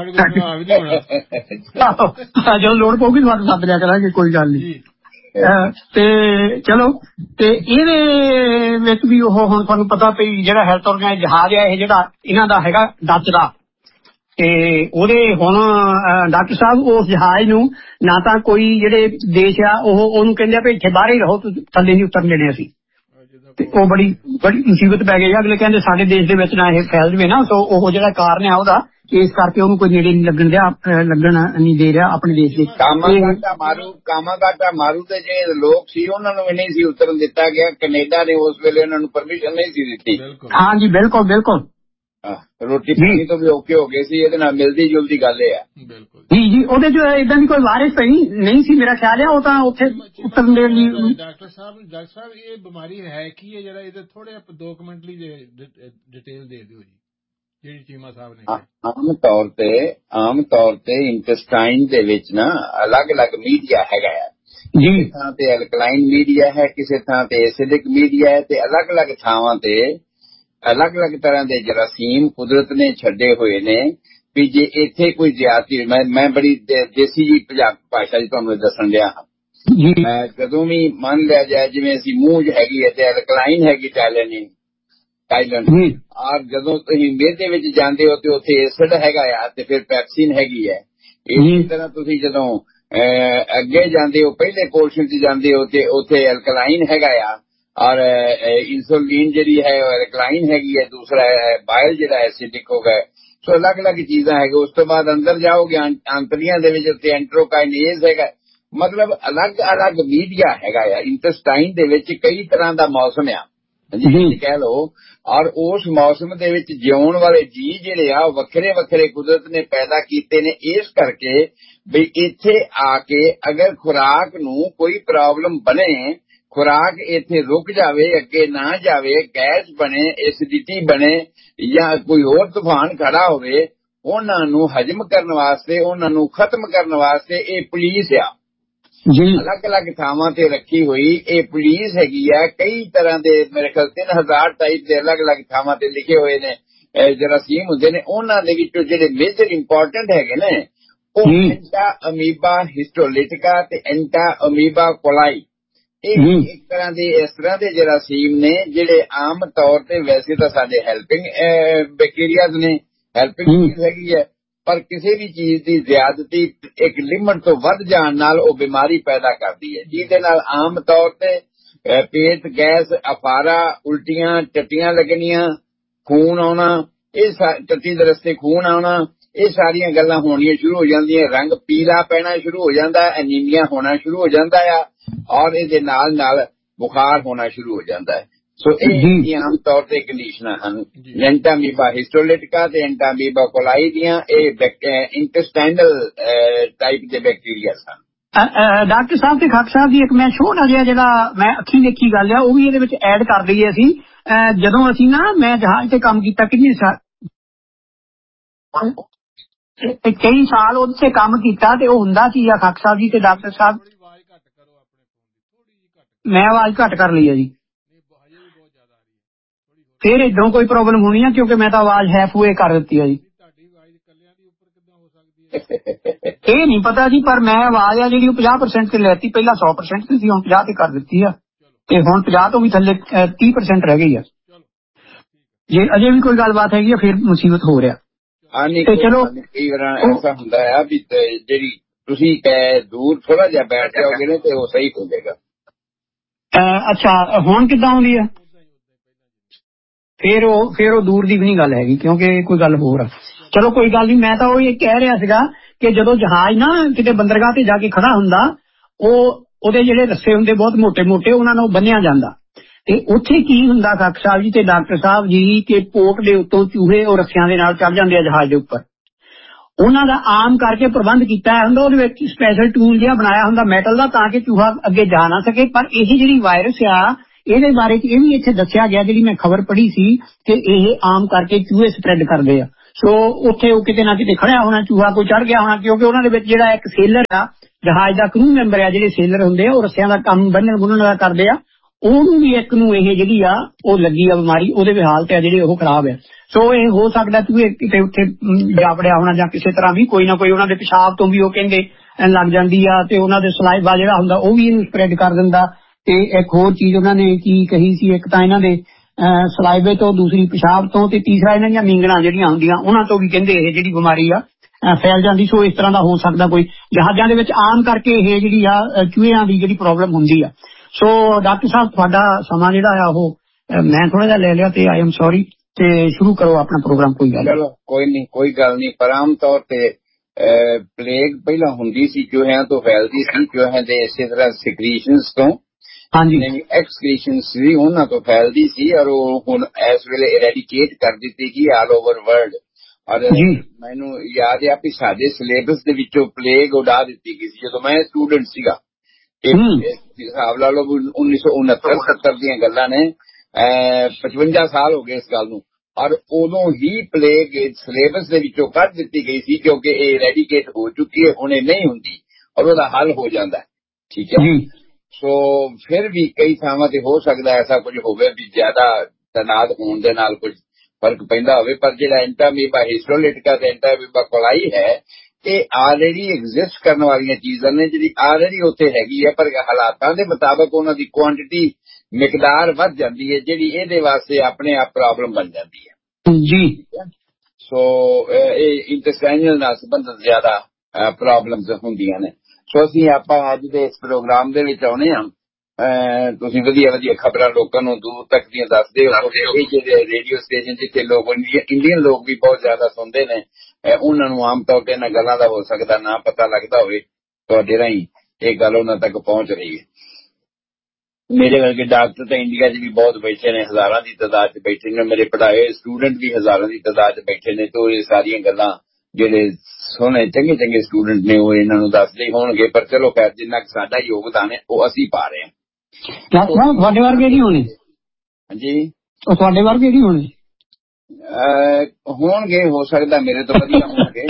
ਜਦੋਂ ਲੋੜ ਪਊਗੀ ਤੁਹਾਨੂੰ ਸੱਦ ਲਿਆ ਕਰਾਂਗੇ, ਕੋਈ ਗੱਲ ਨਹੀਂ। ਤੇ ਚਲੋ, ਤੇ ਇਹਦੇ ਵਿੱਚ ਵੀ ਉਹ ਹੁਣ ਤੁਹਾਨੂੰ ਪਤਾ ਵੀ ਜਿਹੜਾ ਹੈਲਥ ਆਰਗੇਨਾਈਜ਼ ਜਹਾਜ਼ ਹੈ ਇਹ ਜਿਹੜਾ ਇਹਨਾਂ ਦਾ ਹੈਗਾ ਡੱਚ ਦਾ, ਤੇ ਉਹਦੇ ਹੁਣ ਡਾਕਟਰ ਸਾਹਿਬ ਉਸ ਜਹਾਜ਼ ਨੂੰ ਨਾ ਤਾਂ ਕੋਈ ਜਿਹੜੇ ਦੇਸ਼ ਆ ਉਹਨੂੰ ਕਹਿੰਦੇ ਆ ਵੀ ਇੱਥੇ ਬਾਹਰ ਹੀ ਰਹੋ, ਥੱਲੇ ਨਹੀਂ ਉਤਰਨ ਦੇਣੇ ਅਸੀਂ, ਤੇ ਉਹ ਬੜੀ ਮੁਸੀਬਤ ਪੈ ਗਈ। ਅਗਲੇ ਕਹਿੰਦੇ ਸਾਡੇ ਦੇਸ਼ ਦੇ ਵਿੱਚ ਨਾ ਇਹ ਫੈਲ ਜਵੇ ਨਾ, ਸੋ ਉਹ ਜਿਹੜਾ ਕਾਰਨ ਆ ਉਹਦਾ, ਇਸ ਕਰਕੇ ਉਹਨੂੰ ਕੋਈ ਨੇੜੇ ਨਹੀਂ ਲੱਗਣ ਨਹੀਂ ਦੇ ਰਿਹਾ ਆਪਣੇ ਦੇਸ਼ ਦੇ। ਕਾਮਾਗਾਟਾ ਮਾਰੂ ਦੇ ਜਿਹੜੇ ਲੋਕ ਸੀ ਉਹਨਾਂ ਨੂੰ ਵੀ ਨਹੀਂ ਸੀ ਉਤਰਨ ਦਿੱਤਾ ਗਿਆ, ਕੈਨੇਡਾ ਨੇ ਉਸ ਵੇਲੇ ਉਹਨਾਂ ਨੂੰ ਪਰਮਿਸ਼ਨ ਨਹੀਂ ਸੀ ਦਿੱਤੀ। ਹਾਂਜੀ, ਬਿਲਕੁਲ ਬਿਲਕੁਲ, ਰੋਟੀ ਪਾਣੀ ਤੋਂ ਵੀ ਔਖੇ ਹੋ ਗਏ ਸੀ। ਇਹਦੇ ਨਾਲ ਮਿਲਦੀ ਜੁਲਦੀ ਗੱਲ ਇਹ ਹੈ। ਜੀ ਜੀ, ਉਹਦੇ ਚ ਏਦਾਂ ਦੀ ਕੋਈ ਵਾਰਿਸ ਨਹੀਂ ਸੀ ਮੇਰਾ ਖਿਆਲ ਹੈ, ਉਹ ਤਾਂ ਉੱਥੇ ਉਤਰਨ ਦੇ ਲਈ। ਡਾਕਟਰ ਸਾਹਿਬ ਇਹ ਬਿਮਾਰੀ ਹੈ ਕੀ ਹੈ ਜਿਹੜਾ ਇਹਦੇ ਥੋੜੇ 2 ਮਿੰਟ ਲਈ ਡਿਟੇਲ ਦੇ ਦਿਓ ਜੀ, ਜਿਹੜੀ ਚੀਮਾ ਸਾਹਿਬ ਨੇ। ਆਮ ਤੌਰ ਤੇ ਇੰਟੈਸਟਾਈਨ ਦੇ ਵਿੱਚ ਨਾ ਅਲੱਗ-ਅਲੱਗ ਮੀਡੀਆ ਹੈਗਾ ਹੈ। ਕਿਸੇ ਥਾਂ ਤੇ ਐਲਕਲਾਈਨ ਮੀਡੀਆ ਹੈ, ਕਿਸੇ ਥਾਂ ਤੇ ਐਸਿਡਿਕ ਮੀਡੀਆ ਹੈ, ਤੇ ਅਲੱਗ-ਅਲੱਗ ਥਾਵਾਂ ਤੇ ਅਲੱਗ-ਅਲੱਗ ਤਰ੍ਹਾਂ ਦੇ ਜਰਾਸੀਮ ਕੁਦਰਤ ਨੇ ਛੱਡੇ ਹੋਏ ਨੇ। ਵੀ ਜੇ ਇੱਥੇ ਕੋਈ ਜ਼ਿਆਦਤੀ, ਮੈਂ ਬੜੀ ਦੇਸੀ ਜੀ ਭਾਸ਼ਾ ਚ ਤੁਹਾਨੂੰ ਦੱਸਣ ਡਿਆ ਹਾਂ। ਜਦੋਂ ਵੀ ਮੰਨ ਲਿਆ ਜਾਏ ਜਿਵੇਂ ਅਸੀਂ ਮੂੰਹ ਚ ਹੈਗੀ ਹੈ ਤੇ ਐਲਕਲਾਈਨ ਹੈਗੀ ਟਾਈਲੈਂਡ, ਔਰ ਜਦੋਂ ਤੁਸੀਂ ਮਿਹਦੇ ਵਿੱਚ ਜਾਂਦੇ ਹੋ ਤੇ ਉੱਥੇ ਐਸਿਡ ਹੈਗਾ ਆ, ਤੇ ਫਿਰ ਪੈਪਸਿਨ ਹੈਗੀ ਹੈ। ਇਸੇ ਤਰ੍ਹਾਂ ਤੁਸੀਂ ਜਦੋਂ ਅੱਗੇ ਜਾਂਦੇ ਹੋ, ਪਹਿਲੇ ਪੋਰਸ਼ਨ ਚ ਜਾਂਦੇ ਹੋ ਤੇ ਉੱਥੇ ਐਲਕਲਾਈਨ ਹੈਗਾ ਆ, ਔਰ ਇੰਸੂਲਿਨ ਜਿਹੜੀ ਹੈ ਉਹ ਐਲਕਲਾਈਨ ਹੈਗੀ ਹੈ, ਦੂਸਰਾ ਬਾਇਲ ਜਿਹੜਾ ਐਸਿਡਿਕ ਹੋ ਗਿਆ। ਸੋ ਅਲੱਗ-ਅਲੱਗ ਚੀਜ਼ਾਂ ਹੈਗੇ। ਉਸ ਤੋਂ ਬਾਅਦ ਅੰਦਰ ਜਾਓਗੇ ਆਂਤੜੀਆਂ ਦੇ ਵਿੱਚ ਉੱਥੇ ਐਂਟਰੋਕਾਈਨੇਜ਼ ਹੈਗਾ। ਮਤਲਬ ਅਲੱਗ-ਅਲੱਗ ਮੀਡੀਆ ਹੈਗਾ ਆ। ਇੰਟੈਸਟਾਈਨ ਦੇ ਵਿੱਚ ਕਈ ਤਰ੍ਹਾਂ ਦਾ ਮੌਸਮ ਆ ਜੀ ਕਹਿ ਲਓ, ਔਰ ਉਸ ਮੌਸਮ ਦੇ ਵਿੱਚ ਜਿਉਣ ਵਾਲੇ ਜੀਅ ਜਿਹੜੇ ਆ ਉਹ ਵੱਖਰੇ ਵੱਖਰੇ ਕੁਦਰਤ ਨੇ ਪੈਦਾ ਕੀਤੇ ਨੇ। ਇਸ ਕਰਕੇ ਵੀ ਇੱਥੇ ਆ ਕੇ ਅਗਰ ਖੁਰਾਕ ਨੂੰ ਕੋਈ ਪ੍ਰੋਬਲਮ ਬਣੇ, ਖੁਰਾਕ ਇੱਥੇ ਰੁਕ ਜਾਵੇ, ਅੱਗੇ ਨਾ ਜਾਵੇ, ਗੈਸ ਬਣੇ, ਐਸਿਡਿਟੀ ਬਣੇ, ਜਾਂ ਕੋਈ ਹੋਰ ਤੂਫਾਨ ਖੜਾ ਹੋਵੇ, ਉਹਨਾਂ ਨੂੰ ਹਜਮ ਕਰਨ ਵਾਸਤੇ, ਉਹਨਾਂ ਨੂੰ ਖਤਮ ਕਰਨ ਵਾਸਤੇ ਇਹ ਪੁਲਿਸ ਆ ਅਲੱਗ-ਅਲੱਗ ਥਾਵਾਂ ਤੇ ਰੱਖੀ ਹੋਈ। ਇਹ ਪੁਲਿਸ ਹੈਗੀ ਆ ਕਈ ਤਰ੍ਹਾਂ ਦੇ, ਮੇਰੇ ਖਿਆਲ 3000 ਟਾਈਪ ਦੇ ਅਲੱਗ-ਅਲੱਗ ਥਾਵਾਂ ਤੇ ਲਿਖੇ ਹੋਏ ਨੇ ਜਰਾਸੀਮ ਹੁੰਦੇ ਨੇ। ਉਹਨਾਂ ਦੇ ਵਿੱਚੋਂ ਜਿਹੜੇ ਮੇਜਰ ਇੰਪੋਰਟੈਂਟ ਹੈਗੇ ਨੇ ਉਹ ਐਂਟਾ ਅਮੀਬਾ ਹਿਸਟੋਲਿਟਿਕਾ ਤੇ ਐਂਟਾ ਅਮੀਬਾ ਕੋਲਾਈ। ਇਹ ਇੱਕ ਤਰ੍ਹਾਂ ਦੇ ਇਸ ਤਰ੍ਹਾਂ ਦੇ ਜਰਾਸੀਮ ਨੇ ਜਿਹੜੇ ਆਮ ਤੌਰ ਤੇ ਵੈਸੇ ਤਾਂ ਸਾਡੇ ਹੈਲਪਿੰਗ ਬੈਕਟੀਰੀਆਜ਼ ਨੇ, ਹੈਲਪਿੰਗ ਚੀਜ਼ ਹੈਗੀ ਹੈ, ਪਰ ਕਿਸੇ ਵੀ ਚੀਜ਼ ਦੀ ਜ਼ਿਆਦਤੀ ਇੱਕ ਲਿਮਟ ਤੋਂ ਵੱਧ ਜਾਣ ਨਾਲ ਉਹ ਬਿਮਾਰੀ ਪੈਦਾ ਕਰਦੀ ਹੈ, ਜਿਹਦੇ ਨਾਲ ਆਮ ਤੌਰ ਤੇ ਪੇਟ ਗੈਸ, ਅਫਾਰਾ, ਉਲਟੀਆਂ, ਟੱਟੀਆਂ ਲੱਗਣੀਆਂ, ਖੂਨ ਆਉਣਾ, ਇਹ ਟੱਟੀ ਦੇ ਰਸਤੇ ਖੂਨ ਆਉਣਾ, ਇਹ ਸਾਰੀਆਂ ਗੱਲਾਂ ਹੋਣੀਆਂ ਸ਼ੁਰੂ ਹੋ ਜਾਂਦੀਆਂ। ਰੰਗ ਪੀਲਾ ਪੈਣਾ ਸ਼ੁਰੂ ਹੋ ਜਾਂਦਾ, ਐਨੀਮੀਆ ਹੋਣਾ ਸ਼ੁਰੂ ਹੋ ਜਾਂਦਾ ਆ, ਔਰ ਇਹਦੇ ਨਾਲ ਨਾਲ ਬੁਖਾਰ ਹੋਣਾ ਸ਼ੁਰੂ ਹੋ ਜਾਂਦਾ ਹੈ। ਸੋ ਇਹ ਆਮ ਤੌਰ ਤੇ ਕੰਡੀਸ਼ਨਾਂ ਹਨ ਐਂਟਾਮੀਬਾ ਹਿਸਟੋਲਿਟਿਕਾ ਤੇ ਐਂਟਾਮੀਬਾ ਕੋਲਾਈ ਦੀਆਂ। ਇਹ ਇੰਟੈਸਟਾਈਨਲ ਟਾਈਪ ਦੇ ਬੈਕਟੀਰੀਆ ਹਨ। ਡਾਕਟਰ ਸਾਹਿਬ ਤੇ ਖਾਕ ਸਾਹਿਬ ਦੀ ਇੱਕ ਮੈਂ ਛੋਟਾ ਜਿਹਾ ਜਿਹੜਾ ਮੈਂ ਅੱਖੀਂ ਦੇਖੀ ਗੱਲ ਆ ਉਹ ਵੀ ਇਹਦੇ ਵਿੱਚ ਐਡ ਕਰ ਦਈਏ ਅਸੀਂ। ਜਦੋਂ ਅਸੀਂ ਨਾ ਮੈਂ ਜਹਾਜ਼ ਤੇ ਕੰਮ ਕੀਤਾ ਕਈ ਸਾਲ ਉਹਦੇ ਕੰਮ ਕੀਤਾ, ਤੇ ਉਹ ਹੁੰਦਾ ਕੀ ਆ ਖਾਕ ਸਾਹਿਬ ਜੀ ਤੇ ਡਾਕਟਰ ਸਾਹਿਬ, ਮੈਂ ਆਵਾਜ਼ ਘੱਟ ਕਰ ਲਈ ਆ ਜੀ, ਫਿਰ ਇਧਰੋਂ ਕੋਈ ਪ੍ਰੋਬਲਮ ਹੋਣੀ ਆ ਕਿਉਂਕਿ ਮੈਂ ਤਾਂ ਆਵਾਜ਼ ਹੈਫ-ਵੇ ਕਰ ਦਿੱਤੀ ਆ ਜੀ। ਇਹ ਨਹੀਂ ਪਤਾ ਜੀ, ਪਰ ਮੈਂ ਆਵਾਜ਼ ਆ ਜਿਹੜੀ ਉਹ 50% ਤੇ ਲੈਤੀ, ਪਹਿਲਾਂ 100% ਤੇ ਸੀ, ਹੁਣ 50 ਤੇ ਕਰ ਦਿੱਤੀ ਆ, ਤੇ ਹੁਣ 50 ਤੋਂ ਵੀ ਥੱਲੇ 30% ਰਹਿ ਗਈ ਆ। ਜੇ ਅਜੇ ਵੀ ਕੋਈ ਗੱਲਬਾਤ ਹੈਗੀ ਆ ਫਿਰ ਮੁਸੀਬਤ ਹੋ ਰਿਹਾ। ਤੇ ਚਲੋ ਕਈ ਵਾਰ ਐਸਾ ਹੁੰਦਾ ਆ ਵੀ ਜਿਹੜੀ ਤੁਸੀਂ ਦੂਰ ਥੋੜਾ ਜਿਹਾ ਬੈਠ ਜਾਓਗੇ ਨਾ ਤੇ ਉਹ ਸਹੀ ਹੋ ਜਾਏਗਾ। ਅੱਛਾ, ਹੁਣ ਕਿੱਦਾਂ ਆਉਂਦੀ ਆ? ਫਿਰ ਉਹ ਦੂਰ ਦੀ ਵੀ ਨਹੀਂ ਗੱਲ ਹੈਗੀ, ਕਿਉਂਕਿ ਕੋਈ ਗੱਲ ਹੋਰ ਆ। ਚਲੋ ਕੋਈ ਗੱਲ ਨਹੀਂ, ਮੈਂ ਤਾਂ ਉਹ ਇਹ ਕਹਿ ਰਿਹਾ ਸੀਗਾ ਕਿ ਜਦੋਂ ਜਹਾਜ਼ ਨਾ ਕਿਤੇ ਬੰਦਰਗਾਹ ਤੇ ਜਾ ਕੇ ਖੜਾ ਹੁੰਦਾ, ਉਹਦੇ ਜਿਹੜੇ ਰੱਸੇ ਹੁੰਦੇ ਬਹੁਤ ਮੋਟੇ ਮੋਟੇ, ਉਹਨਾਂ ਨੂੰ ਬੰਨਿਆ ਜਾਂਦਾ, ਤੇ ਉੱਥੇ ਕੀ ਹੁੰਦਾ ਖਾਕ ਸਾਹਿਬ ਜੀ ਤੇ ਡਾਕਟਰ ਸਾਹਿਬ ਜੀ ਕਿ ਪੋਟ ਦੇ ਉੱਤੋਂ ਚੂਹੇ ਉਹ ਰੱਸਿਆਂ ਦੇ ਨਾਲ ਚੜ ਜਾਂਦੇ ਆ ਜਹਾਜ਼ ਦੇ ਉੱਪਰ। ਉਹਨਾਂ ਦਾ ਆਮ ਕਰਕੇ ਪ੍ਰਬੰਧ ਕੀਤਾ ਹੁੰਦਾ, ਉਹਦੇ ਵਿੱਚ ਸਪੈਸ਼ਲ ਟੂਲ ਜਿਹਾ ਬਣਾਇਆ ਹੁੰਦਾ ਮੈਟਲ ਦਾ, ਤਾਂ ਕਿ ਚੂਹਾ ਅੱਗੇ ਜਾ ਨਾ ਸਕੇ। ਪਰ ਇਹ ਜਿਹੜੀ ਵਾਇਰਸ ਆ ਇਹਦੇ ਬਾਰੇ ਇਹ ਵੀ ਇੱਥੇ ਦੱਸਿਆ ਗਿਆ, ਜਿਹੜੀ ਮੈਂ ਖਬਰ ਪੜ੍ਹੀ ਸੀ ਕਿ ਇਹ ਆਮ ਕਰਕੇ ਚੂਹੇ ਸਪਰੈਡ ਕਰਦੇ ਆ। ਸੋ ਉੱਥੇ ਉਹ ਕਿਤੇ ਨਾ ਕਿਤੇ ਖੜਿਆ ਹੋਣਾ ਚੂਹਾ, ਕੋਈ ਚੜ ਗਿਆ ਹੋਣਾ, ਕਿਉਂਕਿ ਉਹਨਾਂ ਦੇ ਵਿੱਚ ਜਿਹੜਾ ਇੱਕ ਸੇਲਰ ਆ, ਜਹਾਜ਼ ਦਾ ਕਰੂ ਮੈਂਬਰ ਆ, ਜਿਹੜੇ ਸੇਲਰ ਹੁੰਦੇ ਆ ਉਹ ਰੱਸਿਆਂ ਦਾ ਕੰਮ ਬੰਨਣ ਬੁੰਨਣ ਦਾ ਕਰਦੇ ਆ, ਉਹਨੂੰ ਵੀ ਇੱਕ ਨੂੰ ਇਹ ਜਿਹੜੀ ਆ ਉਹ ਲੱਗੀ ਆ ਬਿਮਾਰੀ, ਉਹਦੇ ਵੀ ਹਾਲਤ ਆ ਜਿਹੜੀ ਉਹ ਖਰਾਬ ਆ। ਸੋ ਇਹ ਹੋ ਸਕਦਾ ਚੂਹੇ ਕਿਤੇ ਉੱਥੇ ਜਾ ਵੜਿਆ ਹੋਣਾ, ਜਾਂ ਕਿਸੇ ਤਰ੍ਹਾਂ ਵੀ ਕੋਈ ਨਾ ਕੋਈ ਉਹਨਾਂ ਦੇ ਪਿਸ਼ਾਬ ਤੋਂ ਵੀ ਉਹ ਕਹਿੰਦੇ ਲੱਗ ਜਾਂਦੀ ਆ, ਤੇ ਉਹਨਾਂ ਦੇ ਸਲਾਈਵਾ ਜਿਹੜਾ ਹੁੰਦਾ ਉਹ ਵੀ ਇਹਨੂੰ ਸਪਰੈਡ ਕਰ ਦਿੰਦਾ। ਤੇ ਇੱਕ ਹੋਰ ਚੀਜ਼ ਉਹਨਾਂ ਨੇ ਕੀ ਕਹੀ ਸੀ, ਇੱਕ ਤਾਂ ਇਹਨਾਂ ਦੇ ਸਲਾਈਵੇ ਤੋਂ, ਦੂਸਰੀ ਪਿਸ਼ਾਬ ਤੋਂ, ਤੇ ਤੀਸਰਾ ਇਹਨਾਂ ਦੀਆਂ ਮੀਂਗਣਾਂ ਜਿਹੜੀਆਂ ਹੁੰਦੀਆਂ ਉਹਨਾਂ ਤੋਂ ਵੀ ਕਹਿੰਦੇ ਇਹ ਜਿਹੜੀ ਬਿਮਾਰੀ ਆ ਫੈਲ ਜਾਂਦੀ। ਸੋ ਇਸ ਤਰ੍ਹਾਂ ਦਾ ਹੋ ਸਕਦਾ ਕੋਈ ਜਹਾਜ਼ਾਂ ਦੇ ਵਿੱਚ ਆਮ ਕਰਕੇ ਇਹ ਜਿਹੜੀ ਆ ਚੂਹਿਆਂ ਦੀ ਜਿਹੜੀ ਪ੍ਰੋਬਲਮ ਹੁੰਦੀ ਆ। ਸੋ ਡਾਕਟਰ ਸਾਹਿਬ ਤੁਹਾਡਾ ਸਮਾਂ ਜਿਹੜਾ ਆ ਉਹ ਮੈਂ ਥੋੜਾ ਜਿਹਾ ਲੈ ਲਿਆ ਤੇ ਆਈ ਐਮ ਸੌਰੀ, ਤੇ ਸ਼ੁਰੂ ਕਰੋ ਆਪਣਾ ਪ੍ਰੋਗਰਾਮ। ਕੋਈ ਗੱਲ ਚਲੋ ਕੋਈ ਗੱਲ ਨਹੀਂ। ਪਰ ਆਮ ਤੌਰ ਤੇ ਪਲੇਗ ਪਹਿਲਾਂ ਹੁੰਦੀ ਸੀ, ਚੂਹਿਆਂ ਤੋਂ ਫੈਲਦੀ ਸੀ, ਚੂਹਿਆਂ ਦੇ ਇਸੇ ਤਰ੍ਹਾਂ ਸਿਕਰੀਸ਼ਨਸ ਤੋਂ, ਹਾਂਜੀ ਐਕਸਕ੍ਰੀਸ਼ਨਸ ਵੀ ਉਹਨਾਂ ਤੋਂ ਫੈਲਦੀ ਸੀ, ਔਰ ਉਹ ਹੁਣ ਇਸ ਵੇਲੇ ਇਰੈਡੀਕੇਟ ਕਰ ਦਿੱਤੀ ਗਈ ਆਲ ਓਵਰ ਵਰਲਡ। ਔਰ ਮੈਨੂੰ ਯਾਦ ਹੈ ਵੀ ਸਾਡੇ ਸਿਲੇਬਸ ਦੇ ਵਿੱਚੋਂ ਪਲੇਗ ਉਡਾ ਦਿੱਤੀ ਗਈ ਸੀ ਜਦੋਂ ਮੈਂ ਸਟੂਡੈਂਟ ਸੀਗਾ। ਹਿਸਾਬ ਲਾ ਲਓ 1969-70 ਦੀਆਂ ਗੱਲਾਂ ਨੇ, 55 ਸਾਲ ਹੋ ਗਏ ਇਸ ਗੱਲ ਨੂੰ। ਔਰ ਉਦੋਂ ਹੀ ਪਲੇਗ ਸਿਲੇਬਸ ਦੇ ਵਿੱਚੋਂ ਕੱਢ ਦਿੱਤੀ ਗਈ ਸੀ, ਕਿਉਂਕਿ ਇਹ ਇਰੈਡੀਕੇਟ ਹੋ ਚੁੱਕੀ ਹੈ, ਹੁਣ ਇਹ ਨਹੀਂ ਹੁੰਦੀ ਔਰ ਉਹਦਾ ਹੱਲ ਹੋ ਜਾਂਦਾ। ਠੀਕ ਹੈ। ਸੋ ਫਿਰ ਵੀ ਕਈ ਥਾਵਾਂ ਤੇ ਹੋ ਸਕਦਾ ਐਸਾ ਕੁਝ ਹੋਵੇ ਵੀ ਜ਼ਿਆਦਾ ਤਨਾਦ ਹੋਣ ਦੇ ਨਾਲ ਕੁਝ ਫਰਕ ਪੈਂਦਾ ਹੋਵੇ, ਪਰ ਜਿਹੜਾ ਐਂਟਾਮੀਬਾ ਹਿਸਟੋਲਿਟਿਕਾ ਤੇ ਐਂਟਾਮੀਬਾ ਕੋਲਾਈ ਹੈ, ਇਹ ਆਲਰੇਡੀ ਐਗਜ਼ਿਸਟ ਕਰਨ ਵਾਲੀਆਂ ਚੀਜ਼ਾਂ ਨੇ, ਜਿਹੜੀ ਆਲਰੇਡੀ ਉੱਥੇ ਹੈਗੀ ਹੈ, ਪਰ ਹਾਲਾਤਾਂ ਦੇ ਮੁਤਾਬਕ ਉਹਨਾਂ ਦੀ ਕੁਆਂਟੀਟੀ ਮਿਕਦਾਰ ਵੱਧ ਜਾਂਦੀ ਹੈ, ਜਿਹੜੀ ਇਹਦੇ ਵਾਸਤੇ ਆਪਣੇ ਆਪ ਪ੍ਰੋਬਲਮ ਬਣ ਜਾਂਦੀ ਹੈ ਜੀ। ਸੋ ਇਹ ਇੰਟੈਸਟਾਈਨਲ ਨਾਲ ਸੰਬੰਧਿਤ ਜ਼ਿਆਦਾ ਪ੍ਰੋਬਲਮਸ ਹੁੰਦੀਆਂ ਨੇ। ਸੋ ਅਸੀਂ ਆਪਾਂ ਅੱਜ ਦੇ ਇਸ ਪ੍ਰੋਗਰਾਮ ਦੇ ਵਿੱਚ ਆਉਣੇ ਹਾਂ, ਤੁਸੀਂ ਵਧੀਆ ਖਬਰਾਂ ਲੋਕਾਂ ਨੂੰ ਦੂਰ ਤੱਕ ਦੀਆਂ ਦੱਸਦੇ ਹੋ। ਇਹ ਜਿਹੜੇ ਰੇਡੀਓ ਸਟੇਸ਼ਨ ਜਿੱਥੇ ਲੋਕ ਇੰਡੀਅਨ ਲੋਕ ਵੀ ਬਹੁਤ ਜ਼ਿਆਦਾ ਸੁਣਦੇ ਨੇ, ਉਹਨਾਂ ਨੂੰ ਆਮ ਤੌਰ ਤੇ ਇਹਨਾਂ ਗੱਲਾਂ ਦਾ ਹੋ ਸਕਦਾ ਨਾ ਪਤਾ ਲੱਗਦਾ ਹੋਵੇ, ਤੁਹਾਡੇ ਰਾਹੀਂ ਇਹ ਗੱਲ ਉਹਨਾਂ ਤੱਕ ਪਹੁੰਚ ਰਹੀ ਹੈ। ਮੇਰੇ ਵਰਗੇ ਡਾਕਟਰ ਤਾਂ ਇੰਡੀਆ 'ਚ ਵੀ ਬਹੁਤ ਬੈਠੇ ਨੇ, ਹਜ਼ਾਰਾਂ ਦੀ ਤਾਦਾਦ 'ਚ ਬੈਠੇ ਨੇ, ਮੇਰੇ ਪੜ੍ਹਾਏ ਸਟੂਡੈਂਟ ਵੀ ਹਜ਼ਾਰਾਂ ਦੀ ਤਾਦਾਦ 'ਚ ਬੈਠੇ ਨੇ। ਤੇ ਇਹ ਸਾਰੀਆਂ ਗੱਲਾਂ ਜਿਹੜੇ ਸੋਹਣੇ ਚੰਗੇ ਸਟੂਡੈਂਟ ਨੇ ਉਹ ਇਹਨਾਂ ਨੂੰ ਦੱਸਦੇ ਹੋਣਗੇ, ਪਰ ਚਲੋ ਖੈਰ ਜਿੰਨਾ ਕੁ ਸਾਡਾ ਯੋਗਦਾਨ ਹੈ ਉਹ ਅਸੀਂ ਪਾ ਰਹੇ ਹਾਂ। ਤੁਹਾਡੇ ਵਰਗੇ ਨਹੀਂ ਹੋਣੇ? ਹਾਂਜੀ, ਤੁਹਾਡੇ ਵਰਗੇ ਨਹੀਂ ਹੋਣੇ? ਹੋਣਗੇ, ਹੋ ਸਕਦਾ ਮੇਰੇ ਤੋਂ ਵਧੀਆ ਹੋਣਗੇ।